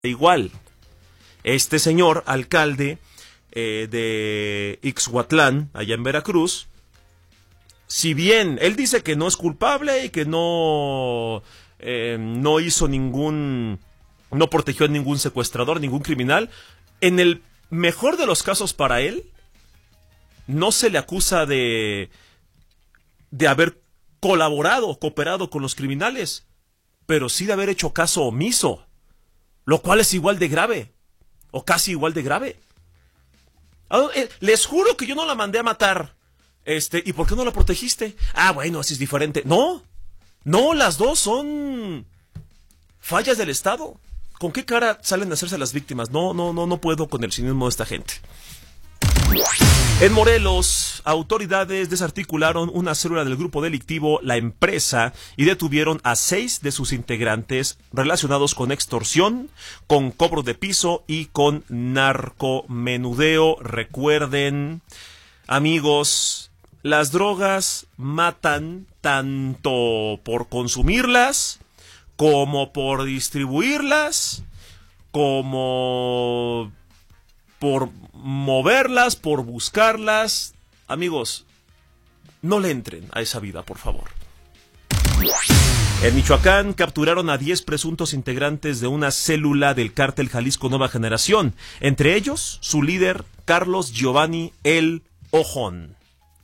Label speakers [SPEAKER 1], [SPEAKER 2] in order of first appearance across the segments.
[SPEAKER 1] igual. Este señor alcalde de Ixhuatlán, allá en Veracruz, si bien él dice que no es culpable y que no hizo no protegió a ningún secuestrador, ningún criminal, en el mejor de los casos para él, no se le acusa de haber cooperado con los criminales, pero sí de haber hecho caso omiso, lo cual es igual de grave, o casi igual de grave. Les juro que yo no la mandé a matar. ¿Y por qué no la protegiste? Ah, bueno, así es diferente. No, las dos son fallas del Estado. ¿Con qué cara salen a hacerse las víctimas? No puedo con el cinismo de esta gente. En Morelos, autoridades desarticularon una célula del grupo delictivo La Empresa y detuvieron a 6 de sus integrantes relacionados con extorsión, con cobro de piso y con narcomenudeo. Recuerden, amigos, las drogas matan tanto por consumirlas, como por distribuirlas, como por moverlas, por buscarlas. Amigos, no le entren a esa vida, por favor. En Michoacán capturaron a 10 presuntos integrantes de una célula del cártel Jalisco Nueva Generación, entre ellos su líder Carlos Giovanni El Ojón.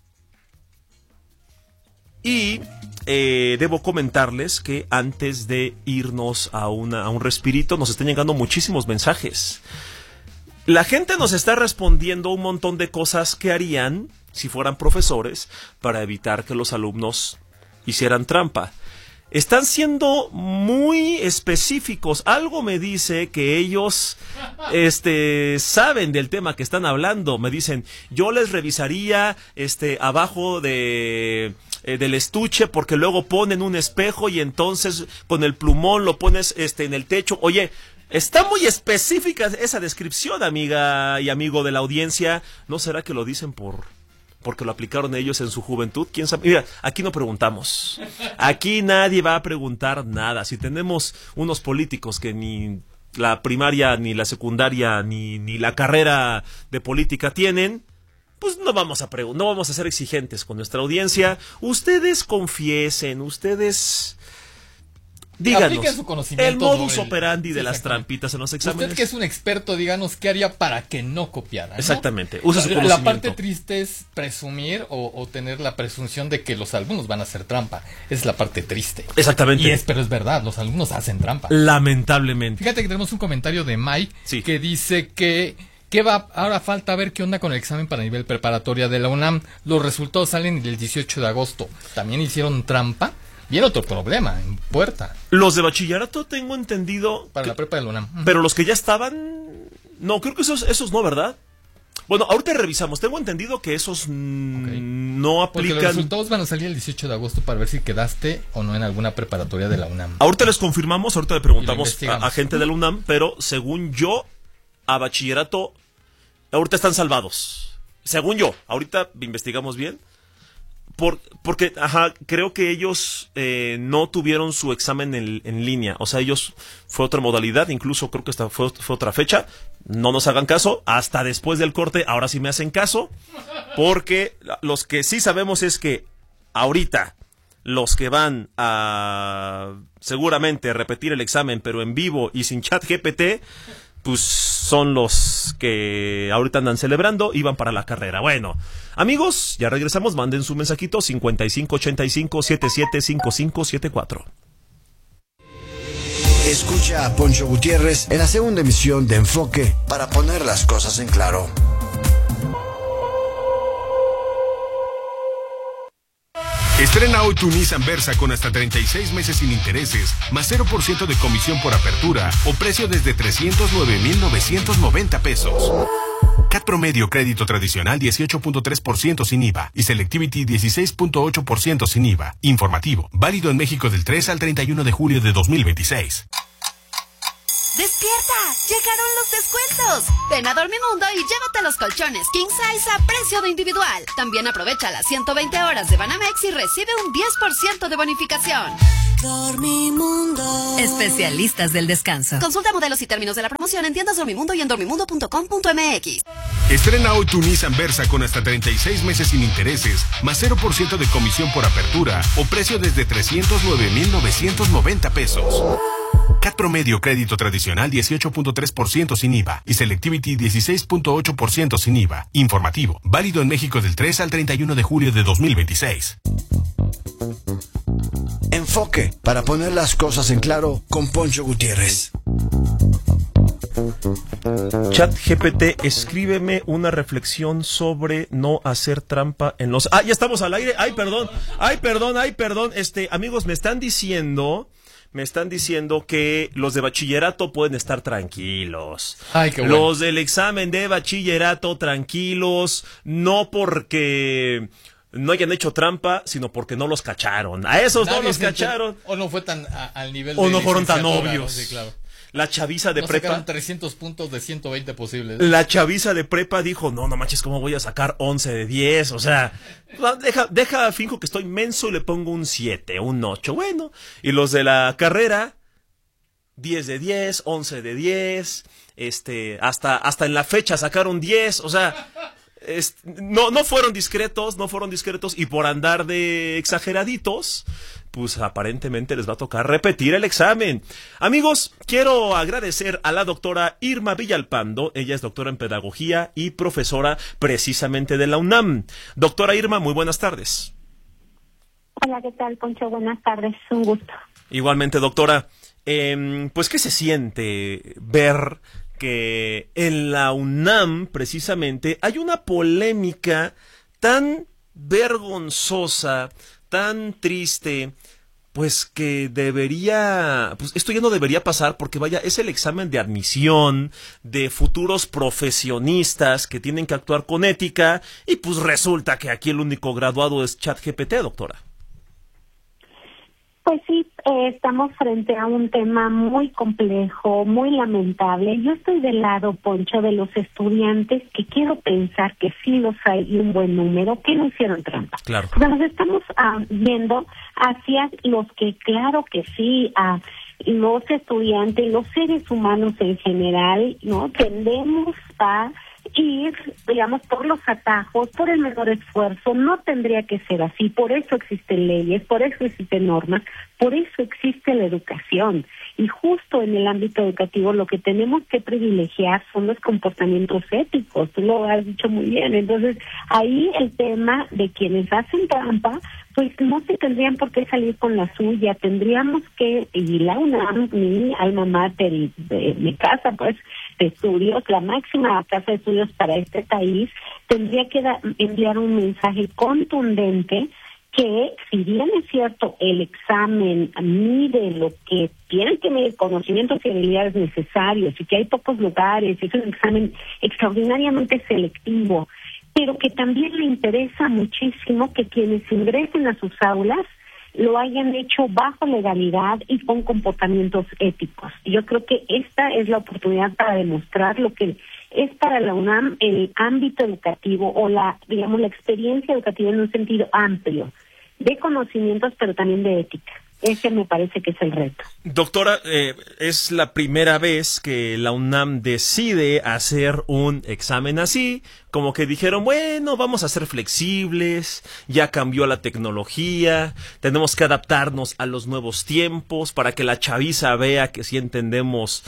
[SPEAKER 1] Y debo comentarles que antes de irnos a un respirito, nos están llegando muchísimos mensajes. La gente nos está respondiendo un montón de cosas que harían si fueran profesores para evitar que los alumnos hicieran trampa. Están siendo muy específicos. Algo me dice que ellos saben del tema que están hablando. Me dicen, yo les revisaría abajo del estuche, porque luego ponen un espejo y entonces con el plumón lo pones en el techo. Oye, está muy específica esa descripción, amiga y amigo de la audiencia. ¿No será que lo dicen porque lo aplicaron ellos en su juventud? ¿Quién sabe? Mira, aquí no preguntamos. Aquí nadie va a preguntar nada. Si tenemos unos políticos que ni la primaria, ni la secundaria, ni la carrera de política tienen, pues no vamos a ser exigentes con nuestra audiencia. Ustedes confiesen, ustedes díganos el modus operandi de las trampitas en los exámenes.
[SPEAKER 2] Usted que es un experto, díganos qué haría para que no copiara, ¿no?
[SPEAKER 1] Exactamente, usa su conocimiento.
[SPEAKER 2] La parte triste es presumir o tener la presunción de que los alumnos van a hacer trampa. Esa es la parte triste.
[SPEAKER 1] Exactamente.
[SPEAKER 2] Pero es verdad, los alumnos hacen trampa.
[SPEAKER 1] Lamentablemente.
[SPEAKER 2] Fíjate que tenemos un comentario de Mike que dice que ahora falta ver qué onda con el examen para nivel preparatoria de la UNAM. Los resultados salen el 18 de agosto. ¿También hicieron trampa? Viene otro problema en puerta.
[SPEAKER 1] Los de bachillerato tengo entendido
[SPEAKER 2] para la prepa de la UNAM.
[SPEAKER 1] Pero los que ya estaban, no, creo que esos no, ¿verdad? Bueno, ahorita revisamos. Tengo entendido que esos no aplican.
[SPEAKER 2] Porque los resultados van a salir el 18 de agosto para ver si quedaste o no en alguna preparatoria de la UNAM.
[SPEAKER 1] Ahorita les confirmamos, ahorita le preguntamos a gente de la UNAM, pero según yo, a bachillerato ahorita están salvados. Según yo, ahorita investigamos bien. Porque creo que ellos no tuvieron su examen en línea. O sea, ellos fue otra modalidad, incluso creo que fue otra fecha. No nos hagan caso, hasta después del corte, ahora sí me hacen caso. Porque los que sí sabemos es que ahorita los que van a seguramente repetir el examen, pero en vivo y sin chat GPT, pues son los que ahorita andan celebrando y van para la carrera. Bueno, amigos, ya regresamos. Manden su mensajito 5585-775574.
[SPEAKER 3] Escucha a Poncho Gutiérrez en la segunda emisión de Enfoque para poner las cosas en claro.
[SPEAKER 4] Estrena hoy tu Nissan Versa con hasta 36 meses sin intereses, más 0% de comisión por apertura o precio desde 309,990 pesos. CAT promedio crédito tradicional 18.3% sin IVA y Selectivity 16.8% sin IVA. Informativo, válido en México del 3 al 31 de julio de 2026.
[SPEAKER 5] ¡Despierta! ¡Llegaron los descuentos! Ven a Dormimundo y llévate los colchones King Size a precio de individual. También aprovecha las 120 horas de Banamex y recibe un 10% de bonificación. Dormimundo. Especialistas del descanso. Consulta modelos y términos de la promoción en tiendas Dormimundo y en dormimundo.com.mx.
[SPEAKER 4] Estrena hoy tu Nissan Versa con hasta 36 meses sin intereses, más 0% de comisión por apertura o precio desde 309,990 pesos. CAT promedio crédito tradicional 18.3% sin IVA y Selectivity 16.8% sin IVA. Informativo, válido en México del 3 al 31 de julio de 2026.
[SPEAKER 3] Enfoque, para poner las cosas en claro con Poncho Gutiérrez.
[SPEAKER 1] ChatGPT, escríbeme una reflexión sobre no hacer trampa en los... ya estamos al aire. Ay, perdón. Amigos, me están diciendo que los de bachillerato pueden estar tranquilos.
[SPEAKER 2] Ay, qué bueno.
[SPEAKER 1] Los del examen de bachillerato tranquilos, no porque no hayan hecho trampa, sino porque no los cacharon. A esos no los cacharon.
[SPEAKER 2] O no fue tan al nivel de...
[SPEAKER 1] O no fueron tan obvios.
[SPEAKER 2] ¿no? Sí, claro.
[SPEAKER 1] La chaviza de prepa.
[SPEAKER 2] Sacaron 300 puntos de 120 posibles.
[SPEAKER 1] La chaviza de prepa dijo, no manches, ¿cómo voy a sacar 11 de 10? O sea, finjo que estoy menso y le pongo un 7, un 8. Bueno, y los de la carrera, 10 de 10, 11 de 10, hasta en la fecha sacaron 10, o sea... No fueron discretos, y por andar de exageraditos, pues aparentemente les va a tocar repetir el examen. Amigos, quiero agradecer a la doctora Irma Villalpando. Ella es doctora en pedagogía y profesora precisamente de la UNAM. Doctora Irma, muy buenas tardes.
[SPEAKER 6] Hola, ¿qué tal, Poncho? Buenas tardes, un gusto.
[SPEAKER 1] Igualmente, doctora. Pues, ¿qué se siente ver que en la UNAM, precisamente, hay una polémica tan vergonzosa, tan triste, pues que esto ya no debería pasar, porque vaya, es el examen de admisión de futuros profesionistas que tienen que actuar con ética, y pues resulta que aquí el único graduado es ChatGPT, doctora?
[SPEAKER 6] Pues sí, estamos frente a un tema muy complejo, muy lamentable. Yo estoy del lado, Poncho, de los estudiantes, que quiero pensar que sí los hay y un buen número, que no hicieron trampa.
[SPEAKER 1] Claro.
[SPEAKER 6] O sea, nos estamos viendo hacia los que, claro que sí, los estudiantes, los seres humanos en general, ¿no? Tendemos a ir, digamos, por los atajos, por el menor esfuerzo. No tendría que ser así. Por eso existen leyes, por eso existen normas, por eso existe la educación. Y justo en el ámbito educativo lo que tenemos que privilegiar son los comportamientos éticos. Tú lo has dicho muy bien. Entonces, ahí el tema de quienes hacen trampa, pues no se tendrían por qué salir con la suya. Tendríamos que, y la UNAM, mi alma mater y mi casa, pues, de estudios, la máxima casa de estudios para este país, tendría que enviar un mensaje contundente que, si bien es cierto, el examen mide lo que tienen que medir, conocimientos y habilidades necesarios, y que hay pocos lugares, es un examen extraordinariamente selectivo, pero que también le interesa muchísimo que quienes ingresen a sus aulas lo hayan hecho bajo legalidad y con comportamientos éticos. Yo creo que esta es la oportunidad para demostrar lo que es para la UNAM el ámbito educativo, o la experiencia educativa en un sentido amplio, de conocimientos, pero también de ética. Ese me parece que es el reto.
[SPEAKER 1] Doctora, es la primera vez que la UNAM decide hacer un examen así, como que dijeron, bueno, vamos a ser flexibles, ya cambió la tecnología, tenemos que adaptarnos a los nuevos tiempos para que la chaviza vea que sí entendemos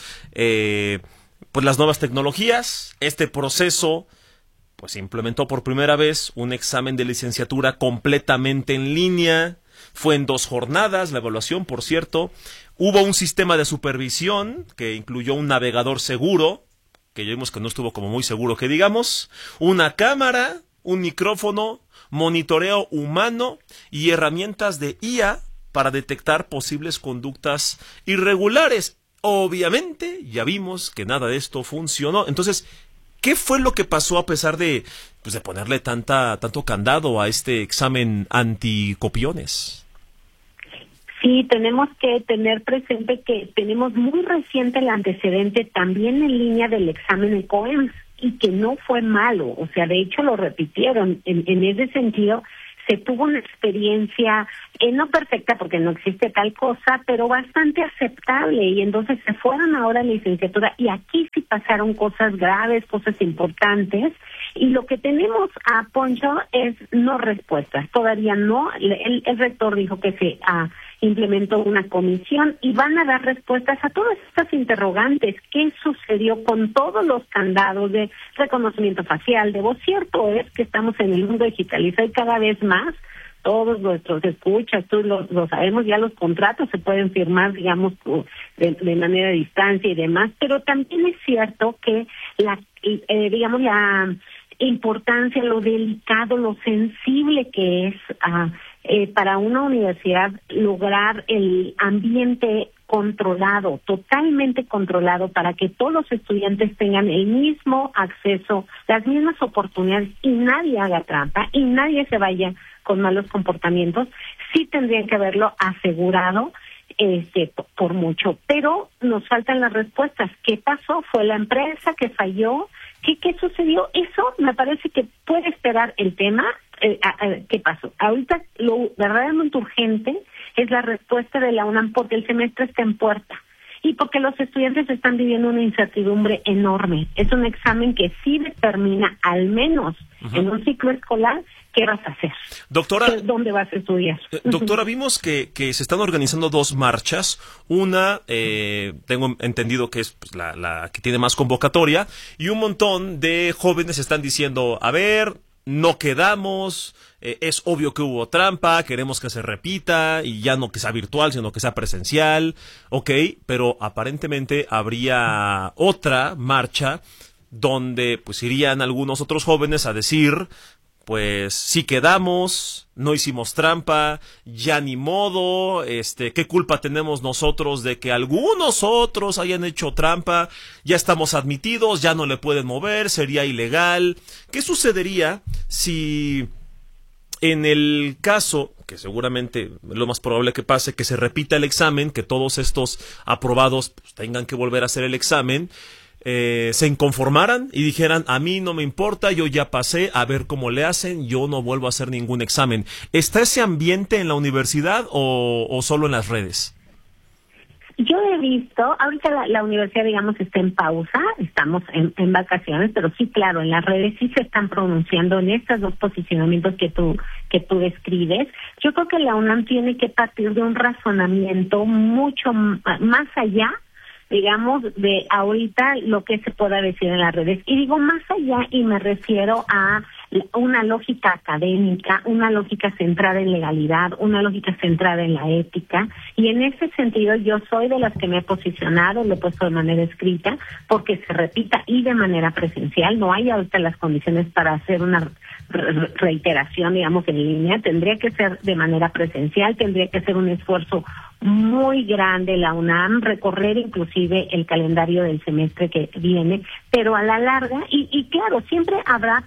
[SPEAKER 1] pues las nuevas tecnologías. Este proceso pues se implementó por primera vez un examen de licenciatura completamente en línea. Fue en 2 jornadas, la evaluación, por cierto. Hubo un sistema de supervisión que incluyó un navegador seguro, que ya vimos que no estuvo como muy seguro que digamos, una cámara, un micrófono, monitoreo humano y herramientas de IA para detectar posibles conductas irregulares. Obviamente, ya vimos que nada de esto funcionó. Entonces, ¿qué fue lo que pasó a pesar de ponerle tanto candado a este examen anticopiones?
[SPEAKER 6] Sí, tenemos que tener presente que tenemos muy reciente el antecedente también en línea del examen de COEMS, y que no fue malo. O sea, de hecho lo repitieron. En ese sentido, se tuvo una experiencia no perfecta porque no existe tal cosa, pero bastante aceptable, y entonces se fueron ahora a la licenciatura y aquí sí pasaron cosas graves, cosas importantes, y lo que tenemos a Poncho es no respuestas, todavía no. El rector dijo que se implementó una comisión y van a dar respuestas a todas estas interrogantes. ¿Qué sucedió con todos los candados de reconocimiento facial, de voz? Cierto es que estamos en el mundo digitalizado y cada vez más todos nuestros escuchas, tú lo sabemos, ya los contratos se pueden firmar, digamos, de manera a distancia y demás, pero también es cierto que la importancia, lo delicado, lo sensible que es para una universidad lograr el ambiente controlado, totalmente controlado, para que todos los estudiantes tengan el mismo acceso, las mismas oportunidades y nadie haga trampa y nadie se vaya con malos comportamientos. Sí tendrían que haberlo asegurado por mucho, pero nos faltan las respuestas. ¿Qué pasó? ¿Fue la empresa que falló? ¿Qué sucedió? Eso me parece que puede esperar el tema. ¿Qué pasó? Ahorita lo verdaderamente urgente es la respuesta de la UNAM, porque el semestre está en puerta y porque los estudiantes están viviendo una incertidumbre enorme. Es un examen que sí determina, al menos en un ciclo escolar, qué vas a hacer.
[SPEAKER 1] Doctora,
[SPEAKER 6] ¿dónde vas a estudiar?
[SPEAKER 1] Doctora, vimos que se están organizando dos marchas. Una, tengo entendido que es pues, la que tiene más convocatoria, y un montón de jóvenes están diciendo, a ver, no quedamos, es obvio que hubo trampa, queremos que se repita, y ya no que sea virtual, sino que sea presencial, ok, pero aparentemente habría otra marcha donde pues irían algunos otros jóvenes a decir, pues sí quedamos, no hicimos trampa, ya ni modo, ¿qué culpa tenemos nosotros de que algunos otros hayan hecho trampa? Ya estamos admitidos, ya no le pueden mover, sería ilegal. ¿Qué sucedería si en el caso, que seguramente es lo más probable que pase, que se repita el examen, que todos estos aprobados pues, tengan que volver a hacer el examen, se inconformaran y dijeran, a mí no me importa, yo ya pasé, a ver cómo le hacen, yo no vuelvo a hacer ningún examen? ¿Está ese ambiente en la universidad o solo en las redes?
[SPEAKER 6] Yo he visto, ahorita la universidad, digamos, está en pausa, estamos en vacaciones, pero sí, claro, en las redes sí se están pronunciando en estos dos posicionamientos que tú describes. Yo creo que la UNAM tiene que partir de un razonamiento mucho más allá, digamos, de ahorita lo que se pueda decir en las redes. Y digo más allá y me refiero a una lógica académica, una lógica centrada en legalidad, una lógica centrada en la ética. Y en ese sentido yo soy de las que me he posicionado, lo he puesto de manera escrita, porque se repita y de manera presencial. No hay ahorita las condiciones para hacer una reiteración, digamos, en línea. Tendría que ser de manera presencial, tendría que ser un esfuerzo muy grande la UNAM, recorrer inclusive el calendario del semestre que viene, pero a la larga, y claro, siempre habrá,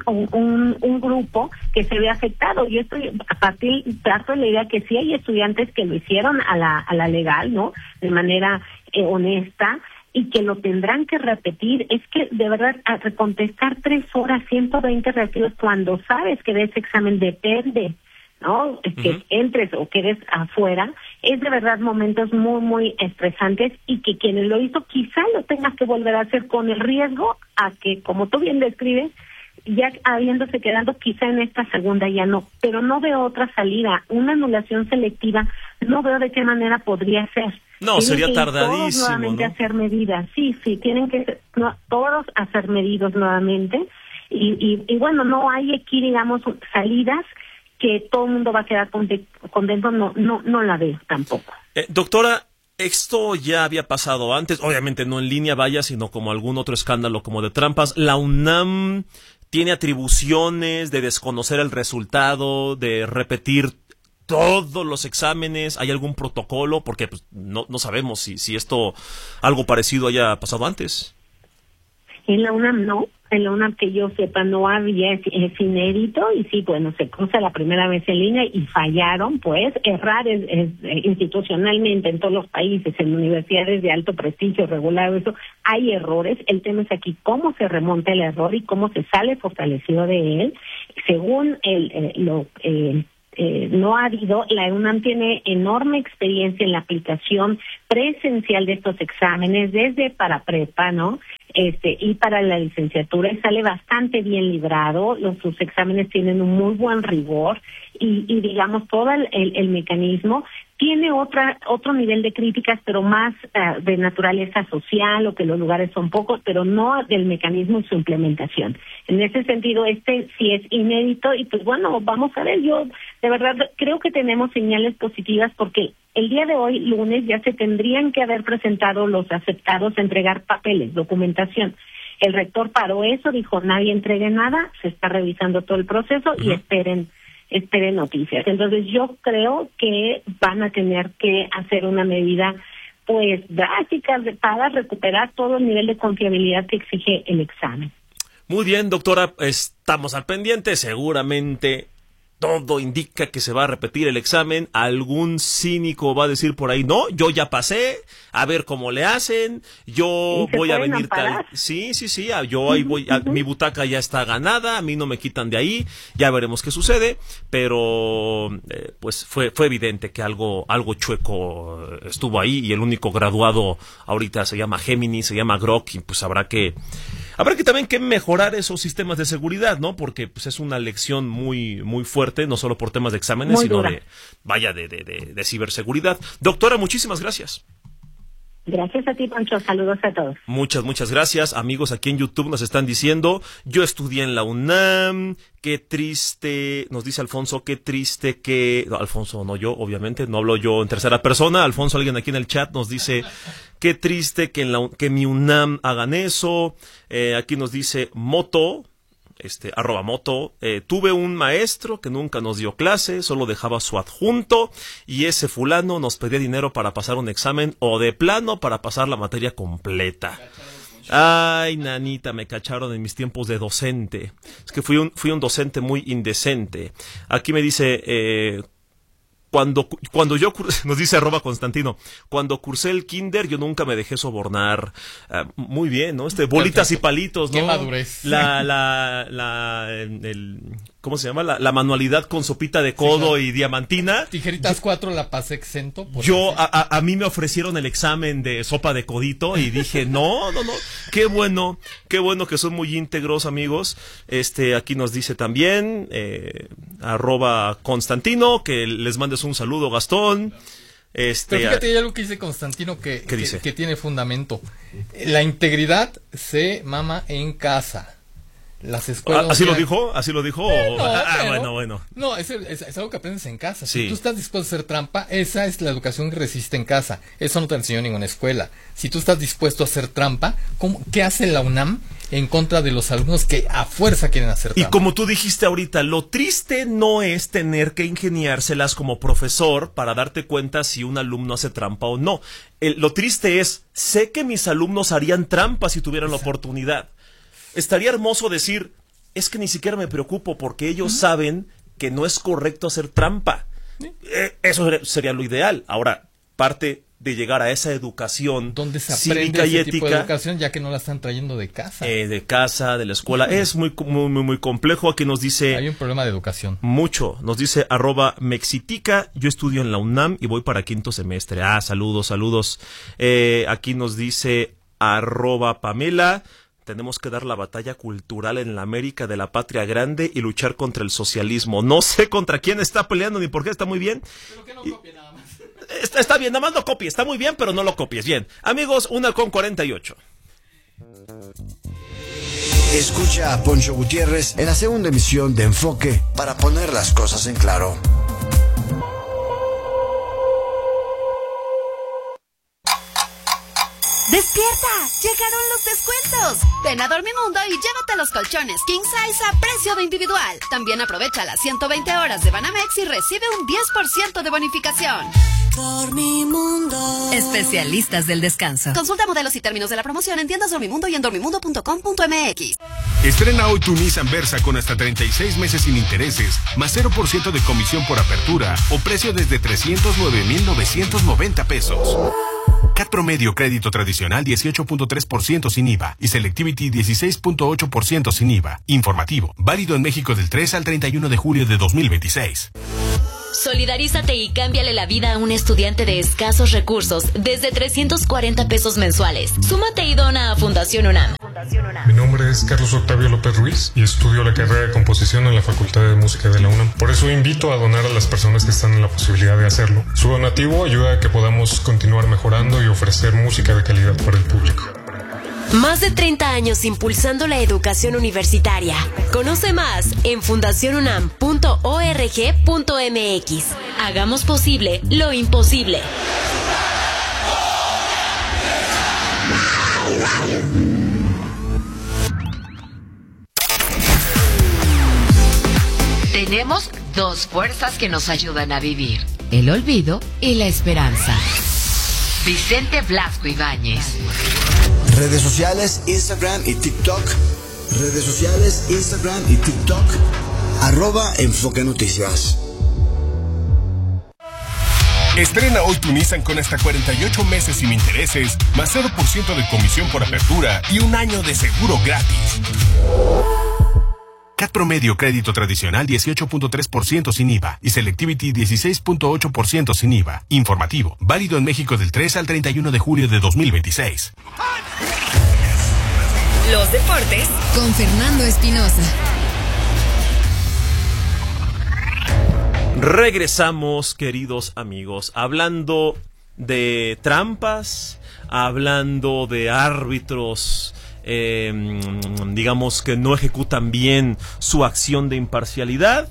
[SPEAKER 6] un grupo que se ve afectado. Yo estoy trato de la idea que sí hay estudiantes que lo hicieron a la legal, ¿no? De manera honesta, y que lo tendrán que repetir. Es que, de verdad, contestar 3 horas, 120 reactivos, cuando sabes que de ese examen depende, ¿no? Que entres o quedes afuera, es de verdad momentos muy, muy estresantes, y que quien lo hizo quizá lo tenga que volver a hacer con el riesgo a que, como tú bien describes, ya habiéndose quedado quizá en esta segunda ya no, pero no veo otra salida. Una anulación selectiva no veo de qué manera podría ser.
[SPEAKER 1] No, sería tardadísimo,
[SPEAKER 6] todos nuevamente
[SPEAKER 1] ¿no?
[SPEAKER 6] Hacer medidas, sí, tienen que ser, todos hacer medidos nuevamente, y bueno, no hay aquí, digamos, salidas que todo el mundo va a quedar contento, no la veo tampoco.
[SPEAKER 1] Doctora, esto ya había pasado antes, obviamente no en línea, vaya, sino como algún otro escándalo como de trampas. ¿La UNAM tiene atribuciones de desconocer el resultado, de repetir todos los exámenes? ¿Hay algún protocolo? Porque pues, no sabemos si esto, algo parecido haya pasado antes.
[SPEAKER 6] En la UNAM no. En la UNAM, que yo sepa, no había, es inédito, y sí, bueno, se cruza la primera vez en línea y fallaron, pues. Errar es institucionalmente en todos los países, en universidades de alto prestigio regulado, eso, hay errores. El tema es aquí cómo se remonta el error y cómo se sale fortalecido de él. Según no ha habido, la UNAM tiene enorme experiencia en la aplicación presencial de estos exámenes, desde para prepa, ¿no? Y para la licenciatura, y sale bastante bien librado. Sus exámenes tienen un muy buen rigor y digamos, todo el mecanismo tiene otro nivel de críticas, pero más de naturaleza social, o que los lugares son pocos, pero no del mecanismo y su implementación. En ese sentido, sí es inédito, y pues bueno, vamos a ver. Yo de verdad creo que tenemos señales positivas, porque el día de hoy, lunes, ya se tendrían que haber presentado los aceptados a entregar papeles, documentación. El rector paró eso, dijo nadie entregue nada, se está revisando todo el proceso y esperen noticias. Entonces yo creo que van a tener que hacer una medida pues drástica para recuperar todo el nivel de confiabilidad que exige el examen.
[SPEAKER 1] Muy bien, doctora, estamos al pendiente. Seguramente todo indica que se va a repetir el examen. Algún cínico va a decir por ahí, no, yo ya pasé, a ver cómo le hacen, yo voy a venir tal. Sí, yo ahí voy, mi butaca ya está ganada, a mí no me quitan de ahí, ya veremos qué sucede, pero pues fue evidente que algo chueco estuvo ahí, y el único graduado ahorita se llama Gemini, se llama Grok, y pues habrá que también que mejorar esos sistemas de seguridad, ¿no? Porque pues es una lección muy muy fuerte, no solo por temas de exámenes, muy sino dura. de ciberseguridad. Doctora, muchísimas gracias.
[SPEAKER 6] Gracias a ti, Pancho. Saludos a todos.
[SPEAKER 1] Muchas gracias. Amigos, aquí en YouTube nos están diciendo, yo estudié en la UNAM, qué triste, nos dice Alfonso, qué triste que... No, Alfonso, no yo, obviamente, no hablo yo en tercera persona. Alfonso, alguien aquí en el chat nos dice, qué triste que mi UNAM hagan eso. Aquí nos dice Moto, @moto, tuve un maestro que nunca nos dio clase, solo dejaba su adjunto, y ese fulano nos pedía dinero para pasar un examen, o de plano para pasar la materia completa. Ay, nanita, me cacharon en mis tiempos de docente. Es que fui un docente muy indecente. Aquí me dice... Cuando yo nos dice @Constantino, cuando cursé el kinder yo nunca me dejé sobornar. Muy bien, ¿no? Bolitas y palitos, ¿no?
[SPEAKER 2] Qué madurez.
[SPEAKER 1] ¿Cómo se llama? La manualidad con sopita de codo, sí, claro, y diamantina.
[SPEAKER 2] Tijeritas 4 la pasé exento.
[SPEAKER 1] A mí me ofrecieron el examen de sopa de codito y dije, no. Qué bueno que son muy íntegros, amigos. Aquí nos dice también, @Constantino, que les mandes un saludo, Gastón.
[SPEAKER 2] Pero fíjate, hay algo que dice Constantino que tiene fundamento. La integridad se mama en casa. Las escuelas...
[SPEAKER 1] ¿Así lo dijo?
[SPEAKER 2] Bueno. No, es algo que aprendes en casa. Sí. Si tú estás dispuesto a hacer trampa, esa es la educación que resiste en casa. Eso no te enseñó en ninguna escuela. Si tú estás dispuesto a hacer trampa, ¿qué hace la UNAM en contra de los alumnos que a fuerza quieren hacer trampa?
[SPEAKER 1] Y como tú dijiste ahorita, lo triste no es tener que ingeniárselas como profesor para darte cuenta si un alumno hace trampa o no. Lo triste es, sé que mis alumnos harían trampa si tuvieran la oportunidad. Estaría hermoso decir, es que ni siquiera me preocupo porque ellos saben que no es correcto hacer trampa. Eso sería lo ideal. Ahora, parte de llegar a esa educación
[SPEAKER 2] donde se aprende ese tipo de educación, ya que no la están trayendo de casa.
[SPEAKER 1] De casa, de la escuela. Es muy complejo. Aquí nos dice...
[SPEAKER 2] Hay un problema de educación.
[SPEAKER 1] Mucho. Nos dice @Mexitica, yo estudio en la UNAM y voy para 5º semestre. Saludos. Aquí nos dice @Pamela... Tenemos que dar la batalla cultural en la América de la patria grande y luchar contra el socialismo. No sé contra quién está peleando ni por qué, está muy bien.
[SPEAKER 2] Pero que no copie nada más.
[SPEAKER 1] Está bien, nada más lo copie, está muy bien, pero no lo copies. Bien, amigos, 1:48.
[SPEAKER 3] Escucha a Poncho Gutiérrez en la segunda emisión de Enfoque para poner las cosas en claro.
[SPEAKER 5] ¡Despierta! ¡Llegaron los descuentos! Ven a Dormimundo y llévate los colchones King Size a precio de individual. También aprovecha las 120 horas de Banamex y recibe un 10% de bonificación. Dormimundo. Especialistas del descanso. Consulta modelos y términos de la promoción en tiendas Dormimundo y en dormimundo.com.mx.
[SPEAKER 4] Estrena hoy tu Nissan Versa con hasta 36 meses sin intereses, más 0% de comisión por apertura o precio desde 309,990 pesos. CAT promedio crédito tradicional 18.3% sin IVA y Selectivity 16.8% sin IVA. Informativo, válido en México del 3 al 31 de julio de 2026.
[SPEAKER 7] Solidarízate y cámbiale la vida a un estudiante de escasos recursos desde 340 pesos mensuales. Súmate y dona a Fundación UNAM.
[SPEAKER 8] Mi nombre es Carlos Octavio López Ruiz y estudio la carrera de composición en la Facultad de Música de la UNAM. Por eso invito a donar a las personas que están en la posibilidad de hacerlo. Su donativo ayuda a que podamos continuar mejorando y ofrecer música de calidad para el público.
[SPEAKER 7] Más de 30 años impulsando la educación universitaria. Conoce más en fundacionunam.org.mx. Hagamos posible lo imposible.
[SPEAKER 9] Tenemos dos fuerzas que nos ayudan a vivir: el olvido y la esperanza. Vicente Blasco Ibáñez.
[SPEAKER 3] Redes sociales, Instagram y TikTok. Redes sociales, Instagram y TikTok. @Enfoque Noticias.
[SPEAKER 4] Estrena hoy tu Nissan con hasta 48 meses sin intereses, más 0% de comisión por apertura y un año de seguro gratis. CAT promedio crédito tradicional 18.3% sin IVA y Selectivity 16.8% sin IVA. Informativo, válido en México del 3 al 31 de julio de 2026.
[SPEAKER 5] Los deportes con Fernando Espinosa.
[SPEAKER 1] Regresamos, queridos amigos, hablando de trampas, hablando de árbitros, digamos que no ejecutan bien su acción de imparcialidad.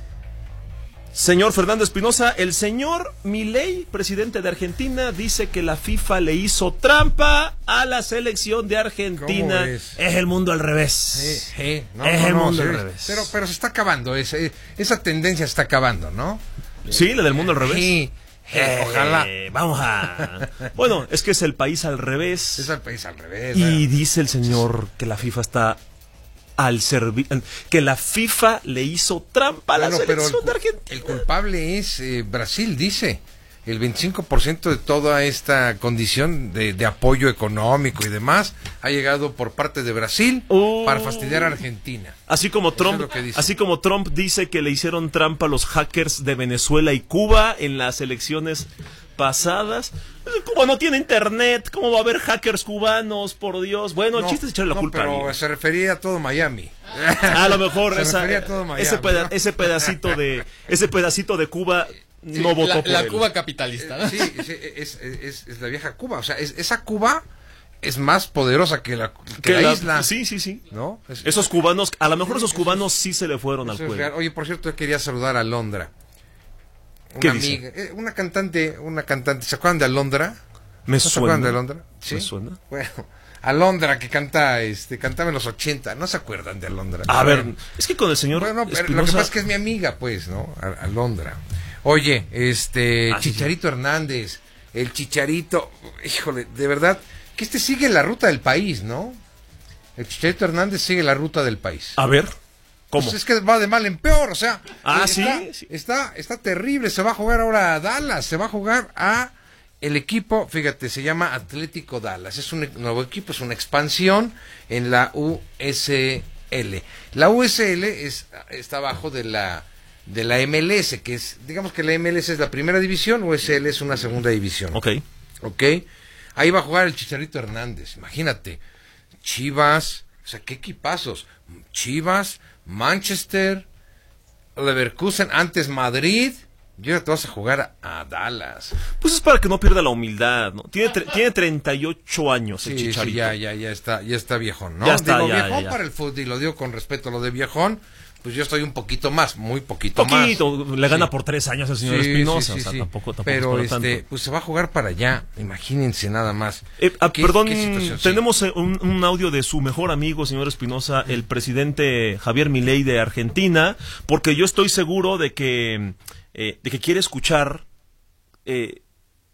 [SPEAKER 1] Señor Fernando Espinosa, el señor Milei, presidente de Argentina, dice que la FIFA le hizo trampa a la selección de Argentina. Es el mundo al revés.
[SPEAKER 10] El mundo al revés. Pero se está acabando, esa tendencia se está acabando, ¿no?
[SPEAKER 1] Sí, la del mundo al revés.
[SPEAKER 10] Sí. Ojalá.
[SPEAKER 1] Vamos a... Bueno, es que es el país al revés.
[SPEAKER 10] Es el país al revés.
[SPEAKER 1] Y dice el señor que la FIFA está al servicio, que la FIFA le hizo trampa a la selección de Argentina.
[SPEAKER 10] El culpable es Brasil, dice. El 25% de toda esta condición de apoyo económico y demás ha llegado por parte de Brasil para fastidiar a Argentina.
[SPEAKER 1] Así como Trump dice que le hicieron trampa a los hackers de Venezuela y Cuba en las elecciones pasadas. Cuba no tiene internet, ¿cómo va a haber hackers cubanos? Por Dios. Bueno, el chiste es echarle la culpa.
[SPEAKER 10] Pero se refería a todo Miami.
[SPEAKER 1] A lo mejor
[SPEAKER 10] ese
[SPEAKER 1] pedacito de Cuba. Sí, no votó por
[SPEAKER 2] la Cuba capitalista, ¿no?
[SPEAKER 10] Sí, es la vieja Cuba. O sea, esa Cuba es más poderosa que la isla.
[SPEAKER 1] Sí.
[SPEAKER 10] ¿No?
[SPEAKER 1] Esos cubanos, a lo mejor esos cubanos sí se le fueron al pueblo.
[SPEAKER 10] Oye, por cierto, quería saludar a Alondra.
[SPEAKER 1] ¿Qué
[SPEAKER 10] amiga, una cantante. ¿Se acuerdan de Alondra?
[SPEAKER 1] ¿Se acuerdan
[SPEAKER 10] de Alondra?
[SPEAKER 1] ¿Sí? ¿Me suena?
[SPEAKER 10] Bueno, Alondra que cantaba en los 80, ¿no se acuerdan de Alondra?
[SPEAKER 1] A ver, es que con el señor
[SPEAKER 10] Espinosa... Lo que pasa es que es mi amiga, pues, ¿no? Alondra. Oye, Chicharito Hernández, el Chicharito, híjole, de verdad, que sigue la ruta del país, ¿no? El Chicharito Hernández sigue la ruta del país.
[SPEAKER 1] A ver, ¿cómo?
[SPEAKER 10] Pues es que va de mal en peor, o sea,
[SPEAKER 1] sí.
[SPEAKER 10] Está terrible, se va a jugar ahora a Dallas, se va a jugar a el equipo, fíjate, se llama Atlético Dallas, es un nuevo equipo, es una expansión en la USL. La USL está abajo de la MLS, que es, digamos que la MLS es la primera división, USL es una segunda división.
[SPEAKER 1] Ok.
[SPEAKER 10] Ahí va a jugar el Chicharito Hernández, imagínate. Chivas, o sea, qué equipazos. Chivas, Manchester, Leverkusen, antes Madrid. Y ahora te vas a jugar a Dallas.
[SPEAKER 1] Pues es para que no pierda la humildad, ¿no? Tiene 38 años el Chicharito.
[SPEAKER 10] Sí, ya está viejón, ¿no?
[SPEAKER 1] Ya está,
[SPEAKER 10] viejón para el fútbol, y lo digo con respeto a lo de viejón. Pues yo estoy un poquito más, muy poquito más.
[SPEAKER 1] Le gana por 3 años al señor Espinosa, o sea, tampoco
[SPEAKER 10] pero pues se va a jugar para allá, imagínense nada más.
[SPEAKER 1] Perdón, tenemos un audio de su mejor amigo, señor Espinosa, el presidente Javier Milei de Argentina, porque yo estoy seguro de que quiere escuchar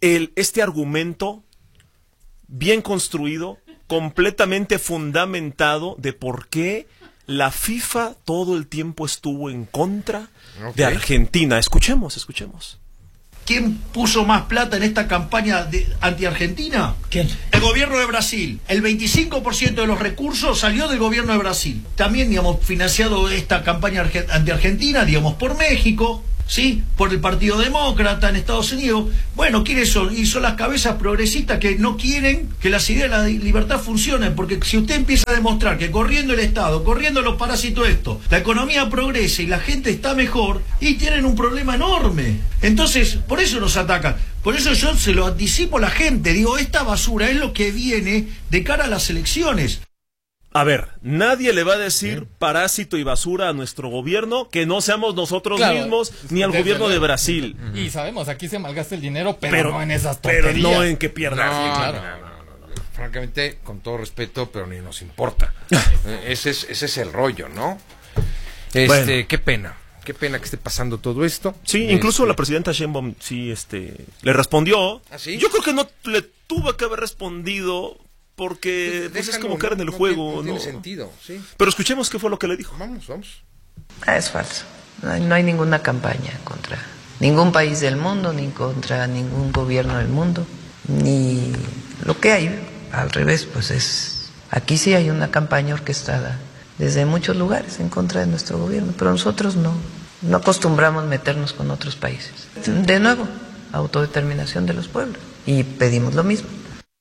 [SPEAKER 1] este argumento bien construido, completamente fundamentado de por qué la FIFA todo el tiempo estuvo en contra de Argentina. Escuchemos.
[SPEAKER 11] ¿Quién puso más plata en esta campaña anti-Argentina?
[SPEAKER 12] ¿Quién?
[SPEAKER 11] El gobierno de Brasil. El 25% de los recursos salió del gobierno de Brasil. También, digamos, financiado esta campaña anti-Argentina, digamos, por México, ¿sí? Por el Partido Demócrata en Estados Unidos. Bueno, ¿quiénes son? Y son las cabezas progresistas que no quieren que las ideas de la libertad funcionen, porque si usted empieza a demostrar que corriendo el Estado, corriendo los parásitos esto, la economía progresa y la gente está mejor, y tienen un problema enorme. Entonces, por eso nos atacan. Por eso yo se lo anticipo a la gente. Digo, esta basura es lo que viene de cara a las elecciones.
[SPEAKER 1] A ver, nadie le va a decir parásito y basura a nuestro gobierno que no seamos nosotros mismos ni al gobierno de Brasil.
[SPEAKER 2] Y sabemos, aquí se malgasta el dinero, pero no en esas tonterías.
[SPEAKER 1] Pero no en que pierdan.
[SPEAKER 10] No. Francamente, con todo respeto, pero ni nos importa. ese es el rollo, ¿no?
[SPEAKER 1] Bueno.
[SPEAKER 10] Qué pena que esté pasando todo esto.
[SPEAKER 1] Sí, incluso la presidenta Sheinbaum le respondió.
[SPEAKER 10] ¿Ah, sí?
[SPEAKER 1] Yo creo que no le tuvo que haber respondido porque pues es como caer en el juego,
[SPEAKER 10] no tiene sentido, sí.
[SPEAKER 1] Pero escuchemos qué fue lo que le dijo.
[SPEAKER 10] Vamos.
[SPEAKER 13] Es falso. No hay ninguna campaña contra ningún país del mundo, ni contra ningún gobierno del mundo, ni lo que hay. Al revés, pues aquí sí hay una campaña orquestada desde muchos lugares en contra de nuestro gobierno, pero nosotros no acostumbramos meternos con otros países. De nuevo, autodeterminación de los pueblos, y pedimos lo mismo.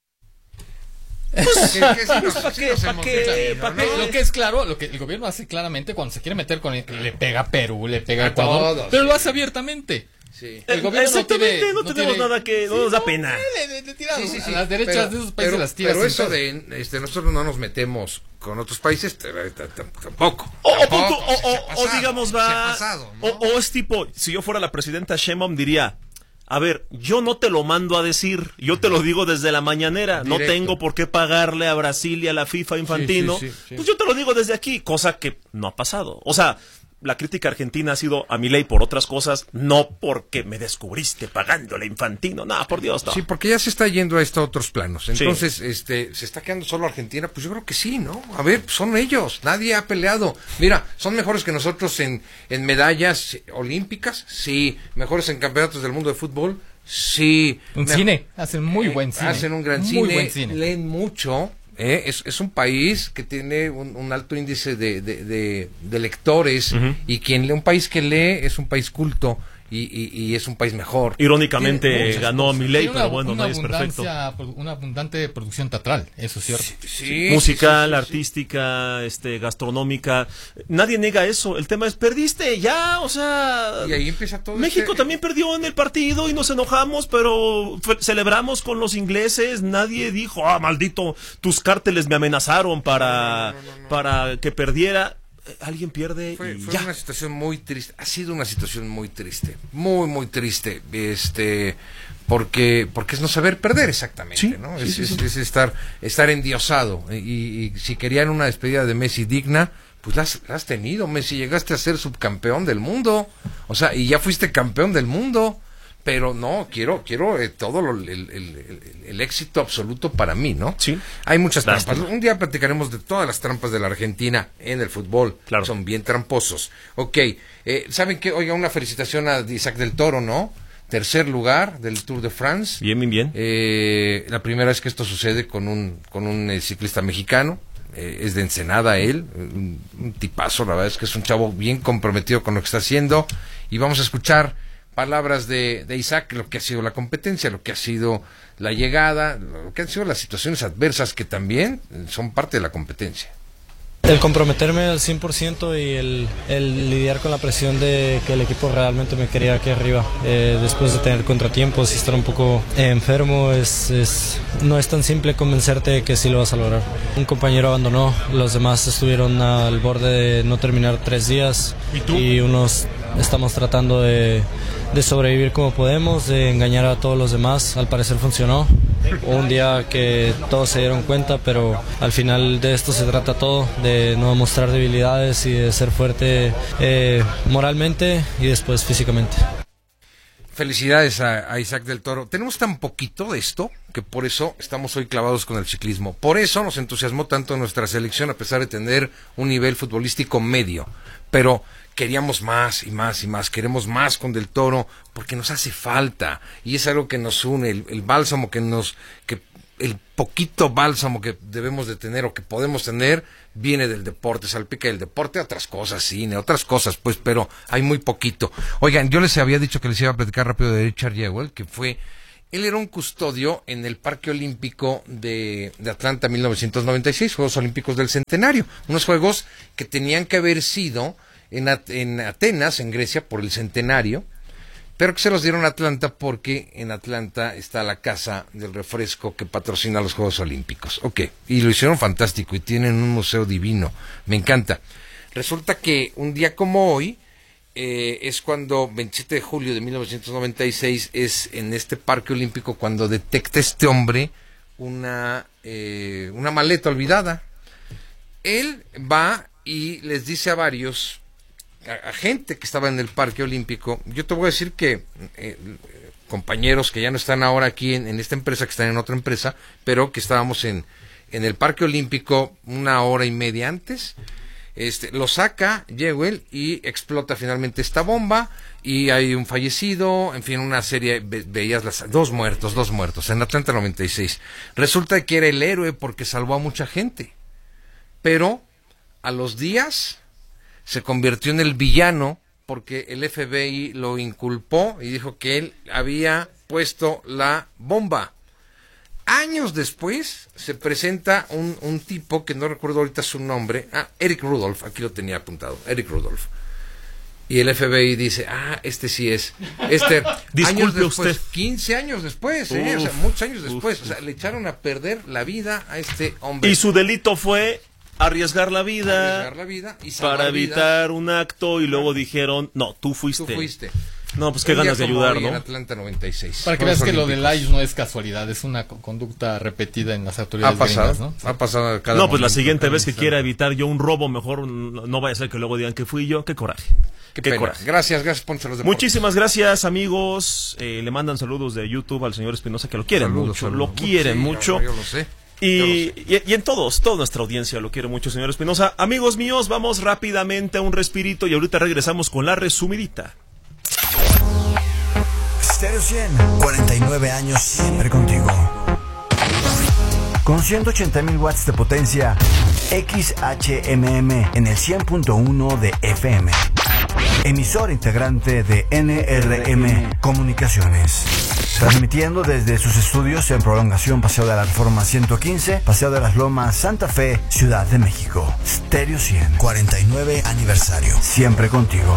[SPEAKER 2] Lo que es claro, lo que el gobierno hace claramente cuando se quiere meter con le pega a Perú, le pega a Ecuador,
[SPEAKER 10] todos,
[SPEAKER 2] pero lo hace abiertamente.
[SPEAKER 10] Sí.
[SPEAKER 2] El gobierno
[SPEAKER 1] no tenemos nada que no nos da pena.
[SPEAKER 2] Le tiramos a las derechas de esos países, las tiras.
[SPEAKER 10] Pero eso de nosotros no nos metemos con otros países, tampoco.
[SPEAKER 1] O digamos
[SPEAKER 10] pasado, ¿no?
[SPEAKER 1] o es tipo, si yo fuera la presidenta Sheinbaum diría: a ver, yo no te lo mando a decir, yo te lo digo desde la mañanera. Directo. No tengo por qué pagarle a Brasil y a la FIFA Infantino. Sí. Pues yo te lo digo desde aquí, cosa que no ha pasado. O sea, la crítica argentina ha sido a Milei por otras cosas, no porque me descubriste pagándole a Infantino. No, por Dios, no.
[SPEAKER 10] Sí, porque ya se está yendo a otros planos. Entonces, ¿se está quedando solo Argentina? Pues yo creo que sí, ¿no? A ver, son ellos. Nadie ha peleado. Mira, ¿son mejores que nosotros en medallas olímpicas? Sí. ¿Mejores en campeonatos del mundo de fútbol? Sí.
[SPEAKER 2] Cine. Hacen muy buen cine.
[SPEAKER 10] Hacen un gran cine. Leen mucho. Es un país que tiene un alto índice de lectores, y un país que lee es un país culto y es un país mejor.
[SPEAKER 1] Irónicamente ganó Milei, pero bueno, no es perfecto.
[SPEAKER 2] Una abundante producción teatral, eso es cierto.
[SPEAKER 1] Sí, musical, artística, gastronómica. Nadie niega eso. El tema es, perdiste ya, o sea.
[SPEAKER 10] Y ahí empieza todo.
[SPEAKER 1] México también perdió en el partido y nos enojamos, pero celebramos con los ingleses. Nadie dijo, maldito, tus cárteles me amenazaron para que perdiera. Alguien pierde
[SPEAKER 10] fue una situación muy triste. Ha sido una situación muy triste, muy triste, porque es no saber perder exactamente, ¿sí? ¿No? Es estar endiosado, y si querían una despedida de Messi digna, pues la has tenido, Messi. Llegaste a ser subcampeón del mundo, o sea, y ya fuiste campeón del mundo. Pero no, quiero todo el éxito absoluto para mí, ¿no?
[SPEAKER 1] Sí.
[SPEAKER 10] Hay muchas trampas. Un día platicaremos de todas las trampas de la Argentina en el fútbol.
[SPEAKER 1] Claro.
[SPEAKER 10] Son bien tramposos. Ok, ¿saben qué? Oiga, una felicitación a Isaac del Toro, ¿no? 3er lugar del Tour de France.
[SPEAKER 1] Bien.
[SPEAKER 10] La primera vez que esto sucede con un ciclista mexicano. Es de Ensenada él, un tipazo, la verdad es que es un chavo bien comprometido con lo que está haciendo. Y vamos a escuchar palabras de Isaac, lo que ha sido la competencia, lo que ha sido la llegada, lo que han sido las situaciones adversas que también son parte de la competencia.
[SPEAKER 14] El comprometerme al 100% y el lidiar con la presión de que el equipo realmente me quería aquí arriba, después de tener contratiempos y estar un poco enfermo, no es tan simple convencerte de que sí lo vas a lograr. Un compañero abandonó, los demás estuvieron al borde de no terminar 3 días.
[SPEAKER 1] ¿Y tú?
[SPEAKER 14] Y unos estamos tratando de sobrevivir como podemos, de engañar a todos los demás. Al parecer funcionó. Un día que todos se dieron cuenta, pero al final de esto se trata todo, de no mostrar debilidades y de ser fuerte moralmente y después físicamente.
[SPEAKER 10] Felicidades a Isaac del Toro. Tenemos tan poquito de esto que por eso estamos hoy clavados con el ciclismo. Por eso nos entusiasmó tanto nuestra selección a pesar de tener un nivel futbolístico medio. Pero queríamos más y más y más. Queremos más con Del Toro porque nos hace falta. Y es algo que nos une, el bálsamo el poquito bálsamo que debemos de tener o que podemos tener viene del deporte, salpica del deporte, otras cosas, cine, otras cosas, pues, pero hay muy poquito. Oigan, yo les había dicho que les iba a platicar rápido de Richard Jewell, él era un custodio en el Parque Olímpico de Atlanta 1996, Juegos Olímpicos del Centenario, unos juegos que tenían que haber sido en Atenas, en Grecia, por el centenario, pero que se los dieron a Atlanta porque en Atlanta está la casa del refresco que patrocina los Juegos Olímpicos. Ok, y lo hicieron fantástico y tienen un museo divino, me encanta. Resulta que un día como hoy, es cuando, 27 de julio de 1996, es en este Parque Olímpico cuando detecta este hombre una maleta olvidada. Él va y les dice a varios... a gente que estaba en el Parque Olímpico, yo te voy a decir que compañeros que ya no están ahora aquí en esta empresa, que están en otra empresa, pero que estábamos en el Parque Olímpico 1 hora y media antes, lo saca Jewell y explota finalmente esta bomba y hay un fallecido, en fin, una serie, veías dos muertos en Atlanta 96. Resulta que era el héroe porque salvó a mucha gente, pero a los días se convirtió en el villano porque el FBI lo inculpó y dijo que él había puesto la bomba. Años después se presenta un tipo que no recuerdo ahorita su nombre, Eric Rudolph, aquí lo tenía apuntado, Eric Rudolph. Y el FBI dice, este sí es.
[SPEAKER 1] Disculpe
[SPEAKER 10] años después,
[SPEAKER 1] usted.
[SPEAKER 10] 15 años después, o sea, muchos años después. O sea, le echaron a perder la vida a este hombre.
[SPEAKER 1] Y su delito fue arriesgar la vida
[SPEAKER 10] y
[SPEAKER 1] para evitar un acto y luego dijeron, no, tú fuiste. No, pues qué ganas de ayudar, ¿no?
[SPEAKER 10] En Atlanta 96.
[SPEAKER 2] Para que veas que lo del ICE no es casualidad, es una conducta repetida en las autoridades gringas, ¿no?
[SPEAKER 10] Ha pasado cada
[SPEAKER 1] No, pues la siguiente vez que quiera evitar yo un robo, mejor no vaya a ser que luego digan que fui yo. Qué coraje.
[SPEAKER 10] Qué coraje. Gracias, Poncho.
[SPEAKER 1] Muchísimas gracias, amigos. Le mandan saludos de YouTube al señor Espinosa, que lo quieren mucho. Lo quieren mucho.
[SPEAKER 10] Yo lo sé.
[SPEAKER 1] Y en toda nuestra audiencia lo quiere mucho, señor Espinosa. Amigos míos, vamos rápidamente a un respirito y ahorita regresamos con la resumidita.
[SPEAKER 3] Stereo 100, 49 años siempre contigo. Con 180,000 watts de potencia, XHMM en el 100.1 de FM. Emisor integrante de NRM Comunicaciones. Transmitiendo desde sus estudios en Prolongación Paseo de la Reforma 115, Paseo de las Lomas, Santa Fe, Ciudad de México. Stereo 100, 49 aniversario. Siempre contigo.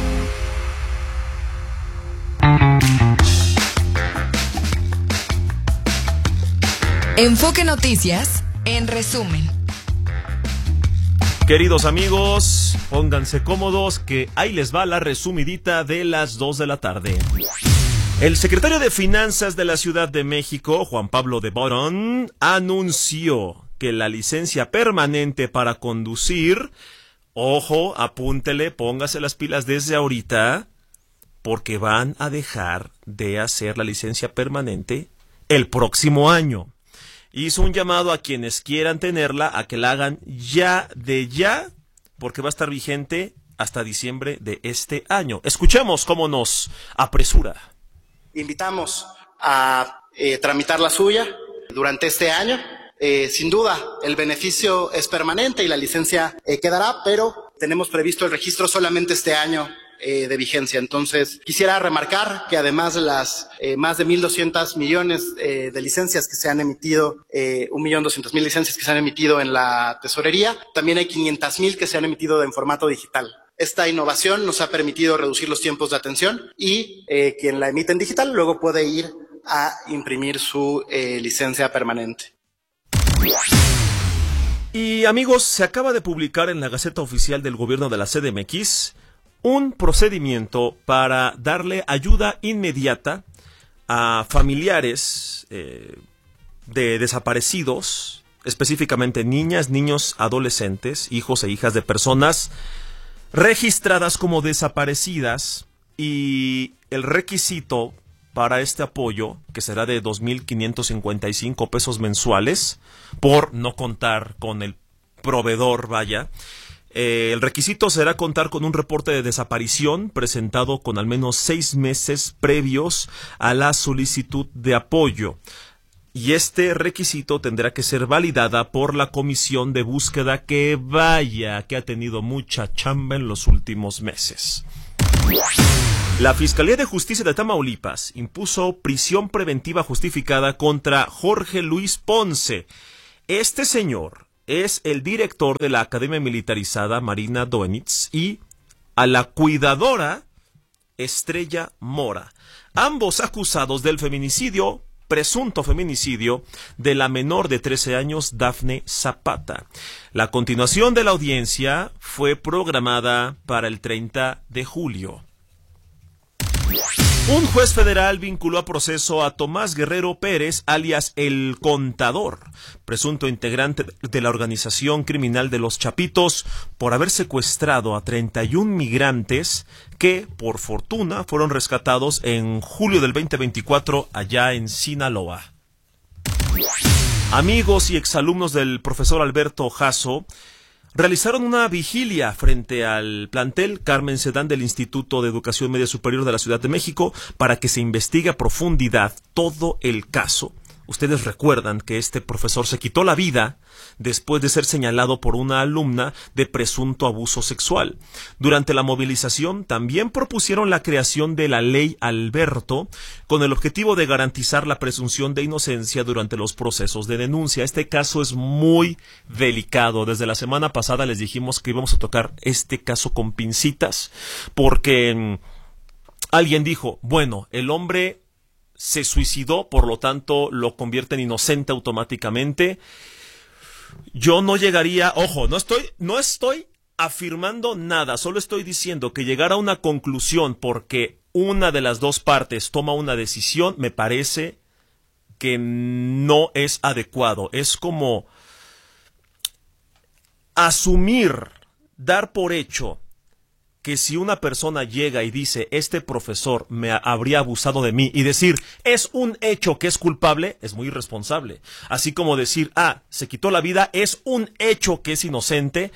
[SPEAKER 12] Enfoque Noticias, en resumen.
[SPEAKER 1] Queridos amigos, pónganse cómodos que ahí les va la resumidita de las 2 de la tarde. El secretario de Finanzas de la Ciudad de México, Juan Pablo de Boron, anunció que la licencia permanente para conducir, ojo, apúntele, póngase las pilas desde ahorita, porque van a dejar de hacer la licencia permanente el próximo año. Hizo un llamado a quienes quieran tenerla a que la hagan ya, porque va a estar vigente hasta diciembre de este año. Escuchemos cómo nos apresura.
[SPEAKER 15] Invitamos a tramitar la suya durante este año. Sin duda, el beneficio es permanente y la licencia quedará, pero tenemos previsto el registro solamente este año de vigencia. Entonces, quisiera remarcar que además de las más de 1.200 millones de licencias que se han emitido, 1.200.000 licencias que se han emitido en la tesorería, también hay 500.000 que se han emitido en formato digital. Esta innovación nos ha permitido reducir los tiempos de atención y quien la emite en digital luego puede ir a imprimir su licencia permanente.
[SPEAKER 1] Y amigos, se acaba de publicar en la Gaceta Oficial del Gobierno de la CDMX un procedimiento para darle ayuda inmediata a familiares de desaparecidos, específicamente niñas, niños, adolescentes, hijos e hijas de personas registradas como desaparecidas y el requisito para este apoyo, que será de 2,555 pesos mensuales, por no contar con el proveedor, vaya. El requisito será contar con un reporte de desaparición presentado con al menos 6 meses previos a la solicitud de apoyo. Y este requisito tendrá que ser validada por la comisión de búsqueda que ha tenido mucha chamba en los últimos meses. La Fiscalía de Justicia de Tamaulipas impuso prisión preventiva justificada contra Jorge Luis Ponce. Este señor es el director de la Academia Militarizada Marina Doenitz y a la cuidadora Estrella Mora, ambos acusados del presunto feminicidio de la menor de 13 años Dafne Zapata. La continuación de la audiencia fue programada para el 30 de julio. Un juez federal vinculó a proceso a Tomás Guerrero Pérez, alias El Contador, presunto integrante de la organización criminal de Los Chapitos, por haber secuestrado a 31 migrantes que, por fortuna, fueron rescatados en julio del 2024 allá en Sinaloa. Amigos y exalumnos del profesor Alberto Jasso realizaron una vigilia frente al plantel Carmen Sedán del Instituto de Educación Media Superior de la Ciudad de México para que se investigue a profundidad todo el caso. Ustedes recuerdan que este profesor se quitó la vida después de ser señalado por una alumna de presunto abuso sexual. Durante la movilización también propusieron la creación de la Ley Alberto con el objetivo de garantizar la presunción de inocencia durante los procesos de denuncia. Este caso es muy delicado. Desde la semana pasada les dijimos que íbamos a tocar este caso con pincitas porque alguien dijo, bueno, el hombre se suicidó, por lo tanto lo convierte en inocente automáticamente. Yo no llegaría, ojo, no estoy afirmando nada, solo estoy diciendo que llegar a una conclusión porque una de las dos partes toma una decisión, me parece que no es adecuado. Es como asumir, dar por hecho que si una persona llega y dice, este profesor me habría abusado de mí, y decir, es un hecho que es culpable, es muy irresponsable. Así como decir, se quitó la vida, es un hecho que es inocente.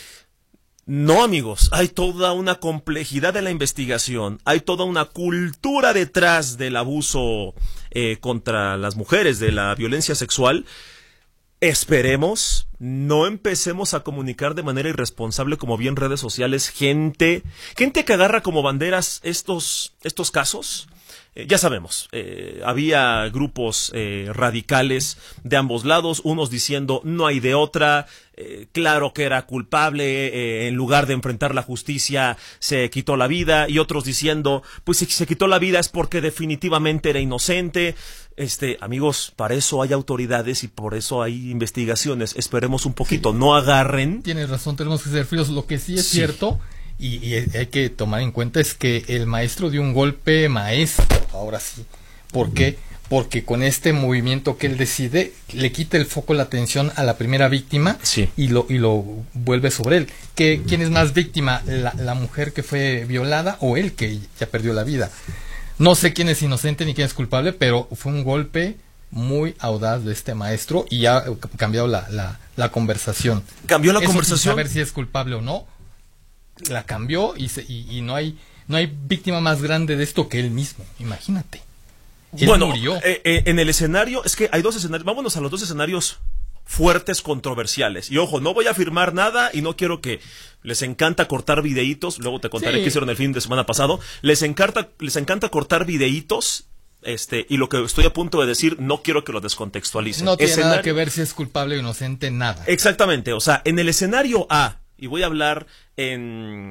[SPEAKER 1] No, amigos, hay toda una complejidad de la investigación, hay toda una cultura detrás del abuso contra las mujeres, de la violencia sexual. Esperemos no empecemos a comunicar de manera irresponsable, como vi en redes sociales, gente que agarra como banderas estos casos. Ya sabemos, había grupos radicales de ambos lados, unos diciendo no hay de otra, claro que era culpable, en lugar de enfrentar la justicia se quitó la vida, y otros diciendo, pues si se quitó la vida es porque definitivamente era inocente. Amigos, para eso hay autoridades y por eso hay investigaciones. Esperemos un poquito, sí. No agarren.
[SPEAKER 2] Tienes razón, tenemos que ser fríos. Lo que sí es cierto y hay que tomar en cuenta es que el maestro dio un golpe maestro, ahora sí. ¿Por qué? Porque con este movimiento que él decide, le quita el foco, la atención a la primera víctima y lo vuelve sobre él. ¿Quién es más víctima? ¿La mujer que fue violada o él que ya perdió la vida? No sé quién es inocente ni quién es culpable, pero fue un golpe muy audaz de este maestro y ha cambiado la conversación.
[SPEAKER 1] ¿Cambió la conversación?
[SPEAKER 2] Sin saber si es culpable o no. La cambió y no hay víctima más grande de esto que él mismo. Imagínate. Él murió.
[SPEAKER 1] En el escenario, es que hay dos escenarios. Vámonos a los dos escenarios fuertes, controversiales. Y ojo, no voy a afirmar nada y no quiero que les encanta cortar videitos. Luego te contaré qué hicieron el fin de semana pasado. Les encanta cortar videitos. Y lo que estoy a punto de decir, no quiero que lo descontextualicen.
[SPEAKER 2] No tiene nada que ver si es culpable o inocente, nada.
[SPEAKER 1] Exactamente, o sea, en el escenario A, y voy a hablar en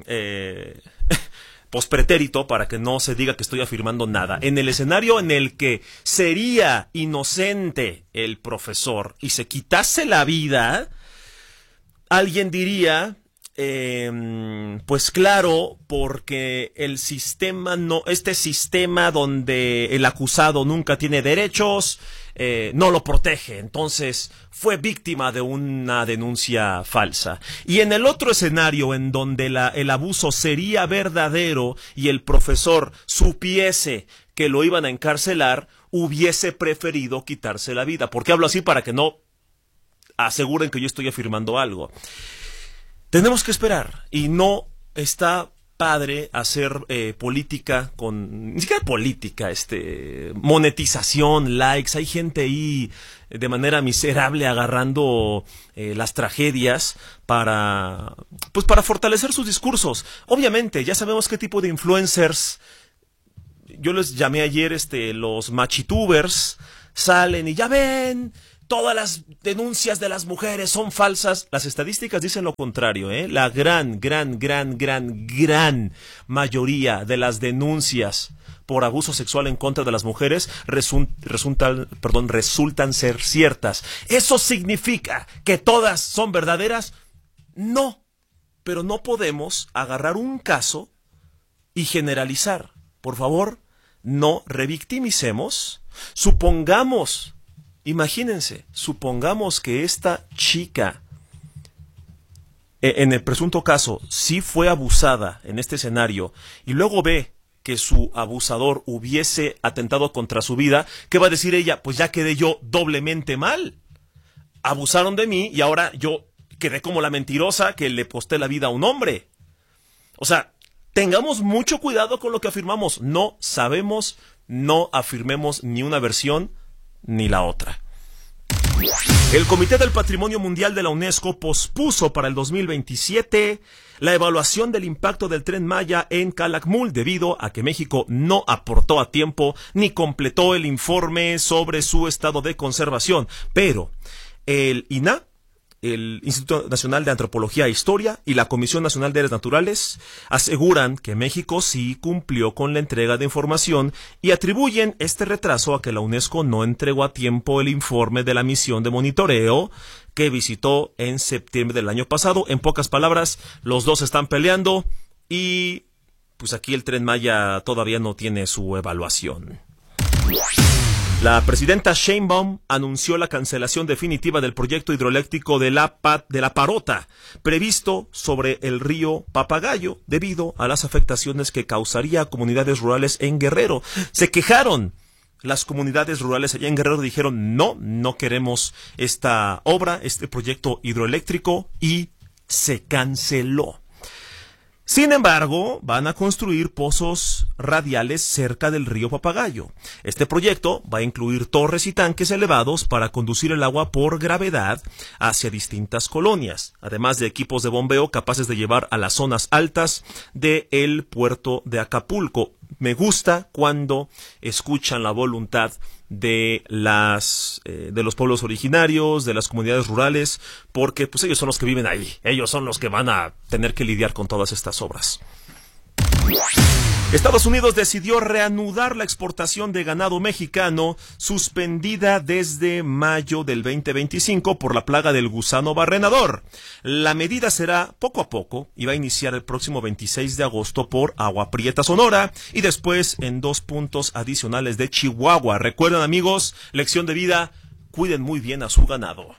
[SPEAKER 1] pospretérito para que no se diga que estoy afirmando nada. En el escenario en el que sería inocente el profesor y se quitase la vida, alguien diría, pues claro, porque este sistema donde el acusado nunca tiene derechos, no lo protege. Entonces fue víctima de una denuncia falsa. Y en el otro escenario, en donde el abuso sería verdadero y el profesor supiese que lo iban a encarcelar, hubiese preferido quitarse la vida. ¿Por qué hablo así? Para que no aseguren que yo estoy afirmando algo. Tenemos que esperar, y no está padre hacer política ni siquiera política, monetización, likes. Hay gente ahí de manera miserable agarrando las tragedias para fortalecer sus discursos. Obviamente, ya sabemos qué tipo de influencers, yo les llamé ayer los machitubers, salen y ya ven, todas las denuncias de las mujeres son falsas. Las estadísticas dicen lo contrario, La gran mayoría de las denuncias por abuso sexual en contra de las mujeres resultan ser ciertas. ¿Eso significa que todas son verdaderas? No, pero no podemos agarrar un caso y generalizar. Por favor, no revictimicemos. Supongamos que esta chica, en el presunto caso, sí fue abusada en este escenario, y luego ve que su abusador hubiese atentado contra su vida. ¿Qué va a decir ella? Pues ya quedé yo doblemente mal. Abusaron de mí y ahora yo quedé como la mentirosa que le costé la vida a un hombre. O sea, tengamos mucho cuidado con lo que afirmamos. No sabemos, no afirmemos ni una versión ni la otra. El Comité del Patrimonio Mundial de la UNESCO pospuso para el 2027 la evaluación del impacto del Tren Maya en Calakmul debido a que México no aportó a tiempo ni completó el informe sobre su estado de conservación. Pero el INAH, el Instituto Nacional de Antropología e Historia y la Comisión Nacional de Áreas Naturales aseguran que México sí cumplió con la entrega de información y atribuyen este retraso a que la UNESCO no entregó a tiempo el informe de la misión de monitoreo que visitó en septiembre del año pasado. En pocas palabras, los dos están peleando y pues aquí el Tren Maya todavía no tiene su evaluación. La presidenta Sheinbaum anunció la cancelación definitiva del proyecto hidroeléctrico de la Parota, previsto sobre el río Papagayo, debido a las afectaciones que causaría a comunidades rurales en Guerrero. Se quejaron las comunidades rurales allá en Guerrero, dijeron no queremos esta obra, este proyecto hidroeléctrico, y se canceló. Sin embargo, van a construir pozos radiales cerca del río Papagayo. Este proyecto va a incluir torres y tanques elevados para conducir el agua por gravedad hacia distintas colonias, además de equipos de bombeo capaces de llevar a las zonas altas del puerto de Acapulco. Me gusta cuando escuchan la voluntad de los pueblos originarios, de las comunidades rurales, porque pues ellos son los que viven ahí, ellos son los que van a tener que lidiar con todas estas obras. Estados Unidos decidió reanudar la exportación de ganado mexicano suspendida desde mayo del 2025 por la plaga del gusano barrenador. La medida será poco a poco y va a iniciar el próximo 26 de agosto por Agua Prieta, Sonora, y después en 2 puntos adicionales de Chihuahua. Recuerden, amigos, lección de vida, cuiden muy bien a su ganado.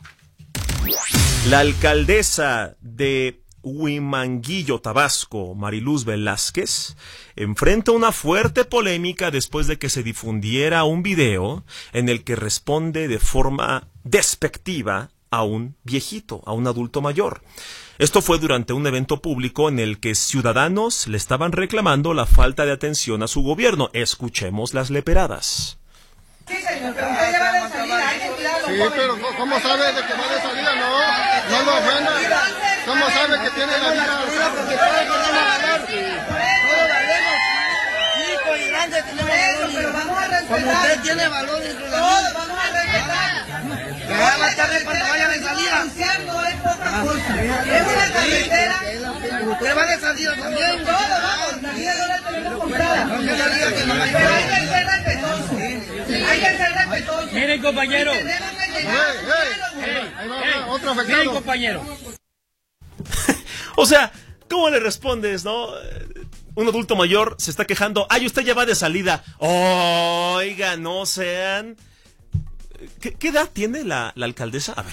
[SPEAKER 1] La alcaldesa de Huimanguillo, Tabasco, Mariluz Velázquez, enfrenta una fuerte polémica después de que se difundiera un video en el que responde de forma despectiva a un viejito, a un adulto mayor. Esto fue durante un evento público en el que ciudadanos le estaban reclamando la falta de atención a su gobierno. Escuchemos las leperadas.
[SPEAKER 16] Sí, señor, pero usted ya va de salida, hay que cuidarlo. Sí, pero ¿cómo sabe de que va de salida? No lo ofenda. ¿Cómo sabe que tiene la vida? Porque todo lo vamos a ganar. Todo valemos. Chico y grande tenemos valor. Pero vamos a respetar. Como usted tiene valor en su vida. Todo vamos a respetar. Que va a tarde cuando vayan de salida. No es poca cosa. Es una carretera. Usted va de salida también. Todo vamos. La vida no la tenemos comprada. No se le diga que no hay. Pero hay que ser respetuoso. Hay que ser respetuoso. Miren, compañero. Otro afectado. Miren, compañero.
[SPEAKER 1] O sea, ¿cómo le respondes, no? Un adulto mayor se está quejando. ¡Ay, usted ya va de salida! Oiga, no sean... ¿Qué edad tiene la alcaldesa? A ver.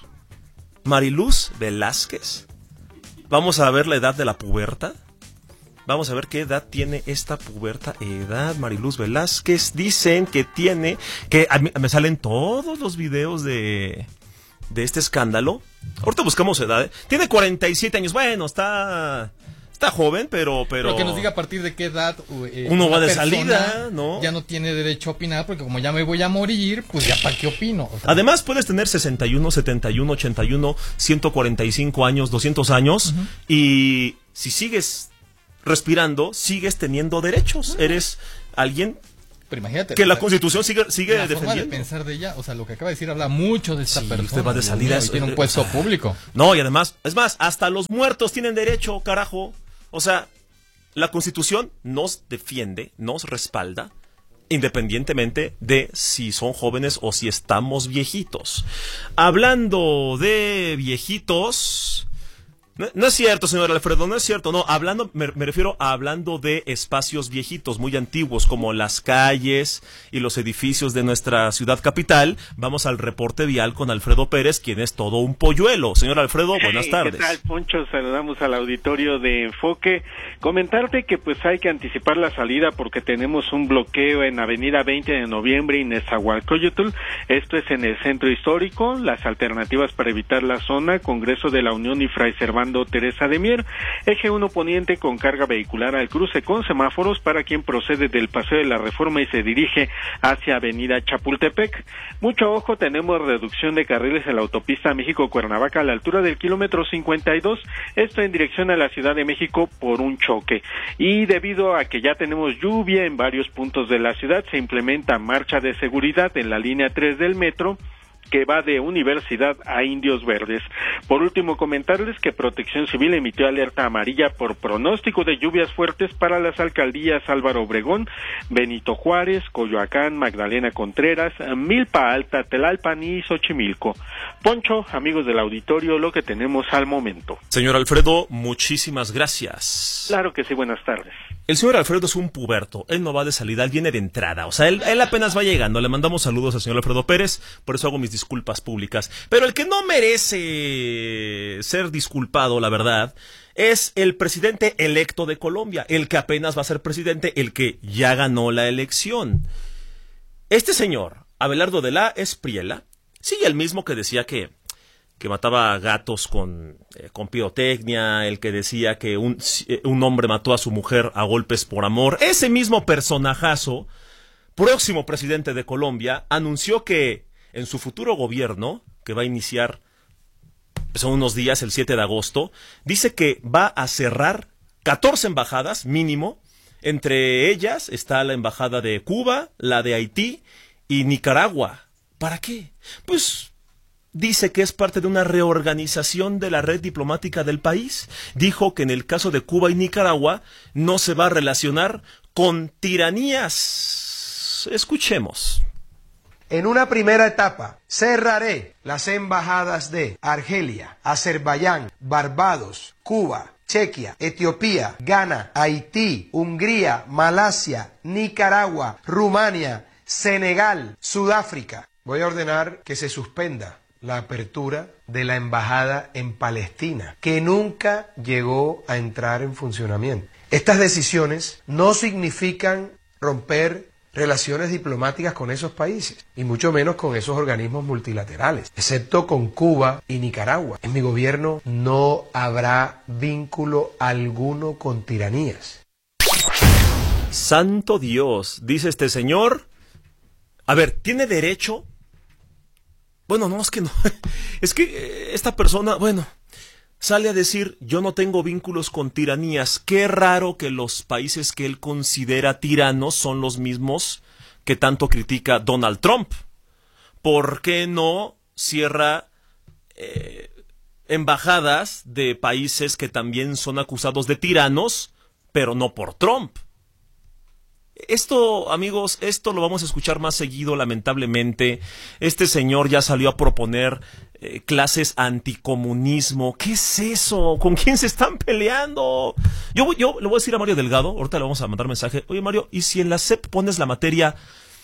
[SPEAKER 1] Mariluz Velázquez. Vamos a ver la edad de la puberta. Vamos a ver qué edad tiene esta puberta. Edad, Mariluz Velázquez. Dicen que tiene... Que a mí me salen todos los videos de este escándalo. Ahorita buscamos edad, ¿eh? Tiene 47 años. Bueno, está joven, pero
[SPEAKER 2] que nos diga a partir de qué edad
[SPEAKER 1] uno va de salida, ¿no?
[SPEAKER 2] Ya no tiene derecho a opinar, porque como ya me voy a morir, pues ya para qué opino. O sea,
[SPEAKER 1] además, puedes tener 61, 71, 81, 145 años, 200 años, y si sigues respirando, sigues teniendo derechos. Eres alguien...
[SPEAKER 2] Pero imagínate,
[SPEAKER 1] que la Constitución sigue
[SPEAKER 2] la
[SPEAKER 1] defendiendo.
[SPEAKER 2] Forma de pensar de ella, o sea, lo que acaba de decir habla mucho de esta persona.
[SPEAKER 1] Usted va de salida,
[SPEAKER 2] tiene un puesto público.
[SPEAKER 1] No, y además, es más, hasta los muertos tienen derecho, carajo. O sea, la Constitución nos defiende, nos respalda, independientemente de si son jóvenes o si estamos viejitos. Hablando de viejitos... No es cierto, señor Alfredo, no es cierto. No, me refiero a hablando de espacios viejitos, muy antiguos, como las calles y los edificios de nuestra ciudad capital. Vamos al reporte vial con Alfredo Pérez, quien es todo un polluelo. Señor Alfredo, buenas tardes.
[SPEAKER 17] ¿Qué tal, Poncho? Saludamos al auditorio de Enfoque. Comentarte que pues hay que anticipar la salida porque tenemos un bloqueo en Avenida 20 de Noviembre y Nezahualcóyotl. Esto es en el centro histórico. Las alternativas para evitar la zona: Congreso de la Unión y Fray Servando Teresa de Mier, eje 1 poniente con carga vehicular al cruce con semáforos para quien procede del Paseo de la Reforma y se dirige hacia Avenida Chapultepec. Mucho ojo, tenemos reducción de carriles en la autopista México-Cuernavaca a la altura del kilómetro 52, esto en dirección a la Ciudad de México por un choque. Y debido a que ya tenemos lluvia en varios puntos de la ciudad, se implementa marcha de seguridad en la línea 3 del metro, que va de Universidad a Indios Verdes. Por último, comentarles que Protección Civil emitió alerta amarilla por pronóstico de lluvias fuertes para las alcaldías Álvaro Obregón, Benito Juárez, Coyoacán, Magdalena Contreras, Milpa Alta, Tlalpan y Xochimilco. Poncho, amigos del auditorio, lo que tenemos al momento.
[SPEAKER 1] Señor Alfredo, muchísimas gracias.
[SPEAKER 17] Claro que sí, buenas tardes.
[SPEAKER 1] El señor Alfredo es un puberto, él no va de salida, él viene de entrada, o sea, él apenas va llegando. Le mandamos saludos al señor Alfredo Pérez, por eso hago mis disculpas públicas. Pero el que no merece ser disculpado, la verdad, es el presidente electo de Colombia, el que apenas va a ser presidente, el que ya ganó la elección. Este señor, Abelardo de la Espriella, sí, el mismo que decía que mataba gatos con pirotecnia, el que decía que un hombre mató a su mujer a golpes por amor. Ese mismo personajazo, próximo presidente de Colombia, anunció que en su futuro gobierno, que va a iniciar son unos días, el 7 de agosto, dice que va a cerrar 14 embajadas mínimo. Entre ellas está la embajada de Cuba, la de Haití y Nicaragua. ¿Para qué? Pues dice que es parte de una reorganización de la red diplomática del país. Dijo que en el caso de Cuba y Nicaragua no se va a relacionar con tiranías. Escuchemos.
[SPEAKER 18] En una primera etapa, cerraré las embajadas de Argelia, Azerbaiyán, Barbados, Cuba, Chequia, Etiopía, Ghana, Haití, Hungría, Malasia, Nicaragua, Rumania, Senegal, Sudáfrica. Voy a ordenar que se suspenda la apertura de la embajada en Palestina, que nunca llegó a entrar en funcionamiento. Estas decisiones no significan romper relaciones diplomáticas con esos países, y mucho menos con esos organismos multilaterales, excepto con Cuba y Nicaragua. En mi gobierno no habrá vínculo alguno con tiranías.
[SPEAKER 1] Santo Dios, dice este señor. A ver, ¿tiene derecho? Bueno, no, es que no. Es que esta persona, bueno, sale a decir, yo no tengo vínculos con tiranías. Qué raro que los países que él considera tiranos son los mismos que tanto critica Donald Trump. ¿Por qué no cierra embajadas de países que también son acusados de tiranos, pero no por Trump? Esto, amigos, esto lo vamos a escuchar más seguido, lamentablemente. Este señor ya salió a proponer clases anticomunismo. ¿Qué es eso? ¿Con quién se están peleando? Yo le voy a decir a Mario Delgado, ahorita le vamos a mandar mensaje. Oye, Mario, ¿y si en la SEP pones la materia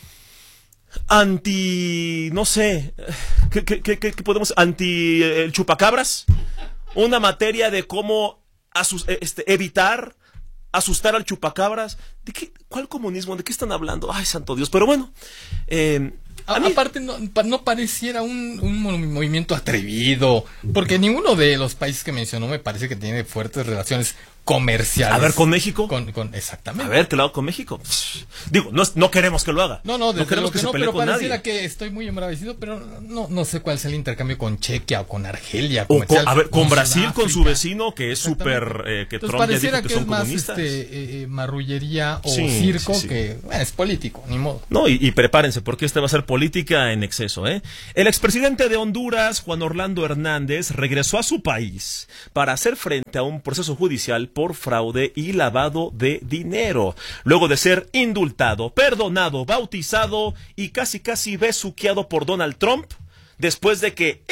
[SPEAKER 1] no sé, ¿qué podemos? El chupacabras? Una materia de cómo evitar asustar al chupacabras. ¿Cuál comunismo? ¿De qué están hablando? Ay, santo Dios. Pero bueno,
[SPEAKER 2] aparte no pareciera un movimiento atrevido, porque ninguno de los países que mencionó me parece que tiene fuertes relaciones comerciales.
[SPEAKER 1] A ver, ¿con México?
[SPEAKER 2] Exactamente.
[SPEAKER 1] A ver, que lo haga con México. Digo, no queremos que lo haga.
[SPEAKER 2] No queremos que se pelee
[SPEAKER 1] con nadie.
[SPEAKER 2] Pero pareciera que estoy muy embravecido, pero no sé cuál es el intercambio con Chequia o con Argelia.
[SPEAKER 1] Con Brasil, con su vecino, que es súper... que Trump ya dijo que son comunistas.
[SPEAKER 2] Marrullería o circo, que es político, ni modo.
[SPEAKER 1] No, y prepárense, porque va a ser política en exceso, ¿eh? El expresidente de Honduras, Juan Orlando Hernández, regresó a su país para hacer frente a un proceso judicial por fraude y lavado de dinero, luego de ser indultado, perdonado, bautizado y casi besuqueado por Donald Trump, después de que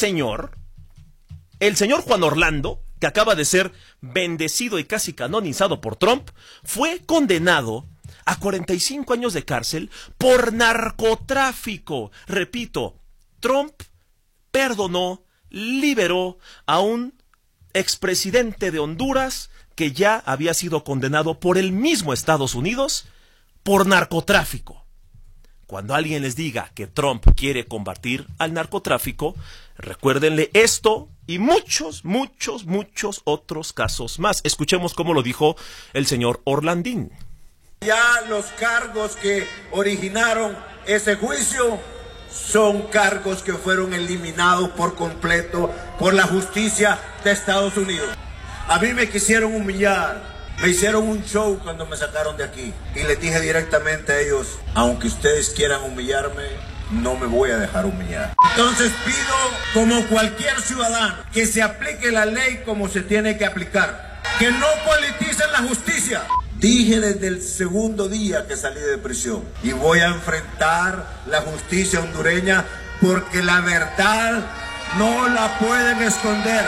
[SPEAKER 1] el señor Juan Orlando, que acaba de ser bendecido y casi canonizado por Trump, fue condenado a 45 años de cárcel por narcotráfico. Repito, Trump perdonó, liberó a un expresidente de Honduras que ya había sido condenado por el mismo Estados Unidos por narcotráfico. Cuando alguien les diga que Trump quiere combatir al narcotráfico, recuérdenle esto y muchos otros casos más. Escuchemos cómo lo dijo el señor Orlandín.
[SPEAKER 19] Ya los cargos que originaron ese juicio son cargos que fueron eliminados por completo por la justicia de Estados Unidos. A mí me quisieron humillar, me hicieron un show cuando me sacaron de aquí. Y les dije directamente a ellos, aunque ustedes quieran humillarme, no me voy a dejar humillar. Entonces pido, como cualquier ciudadano, que se aplique la ley como se tiene que aplicar. Que no politicen la justicia. Dije desde el segundo día que salí de prisión. Y voy a enfrentar la justicia hondureña porque la verdad no la pueden esconder.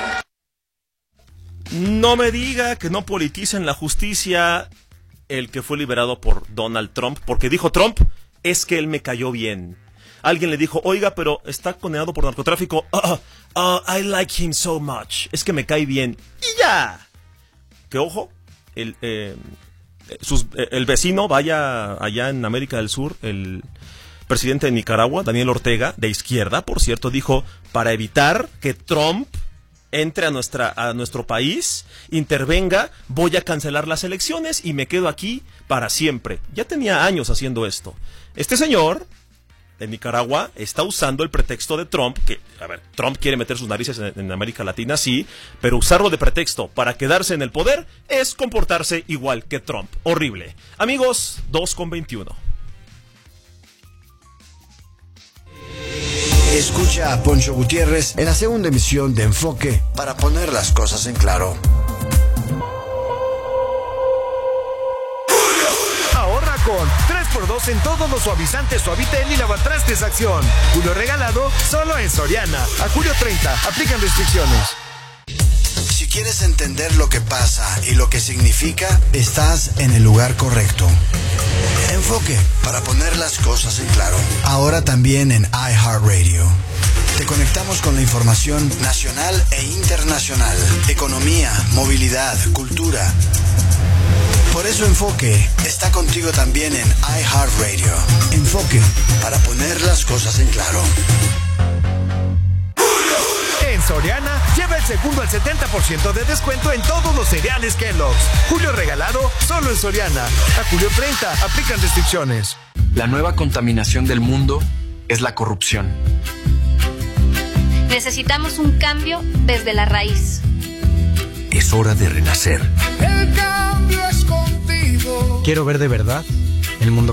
[SPEAKER 1] No me diga que no politicen la justicia el que fue liberado por Donald Trump, porque dijo Trump, es que él me cayó bien. Alguien le dijo, oiga, pero está condenado por narcotráfico. I like him so much. Es que me cae bien. Y ya. Que ojo, el vecino, vaya allá en América del Sur, el presidente de Nicaragua, Daniel Ortega, de izquierda, por cierto, dijo, para evitar que Trump entre a nuestro país, intervenga, voy a cancelar las elecciones y me quedo aquí para siempre. Ya tenía años haciendo esto. Este señor de Nicaragua está usando el pretexto de Trump, que, a ver, Trump quiere meter sus narices en América Latina, sí, pero usarlo de pretexto para quedarse en el poder es comportarse igual que Trump. Horrible. Amigos, 2:21.
[SPEAKER 3] Escucha a Poncho Gutiérrez en la segunda emisión de Enfoque para poner las cosas en claro.
[SPEAKER 20] Ahorra con 3x2 en todos los suavizantes Suavitel y lavatrastes Acción. Julio regalado solo en Soriana. A julio 30, aplican restricciones.
[SPEAKER 3] Si quieres entender lo que pasa y lo que significa, estás en el lugar correcto. Enfoque, para poner las cosas en claro. Ahora también en iHeartRadio. Te conectamos con la información nacional e internacional. Economía, movilidad, cultura. Por eso Enfoque está contigo también en iHeartRadio. Enfoque, para poner las cosas en claro.
[SPEAKER 20] En Soriana, lleva el segundo al 70% de descuento en todos los cereales Kellogg's. Julio regalado, solo en Soriana. A julio 30, aplican restricciones.
[SPEAKER 21] La nueva contaminación del mundo es la corrupción.
[SPEAKER 22] Necesitamos un cambio desde la raíz.
[SPEAKER 21] Es hora de renacer.
[SPEAKER 23] El cambio es contigo.
[SPEAKER 21] Quiero ver de verdad el mundo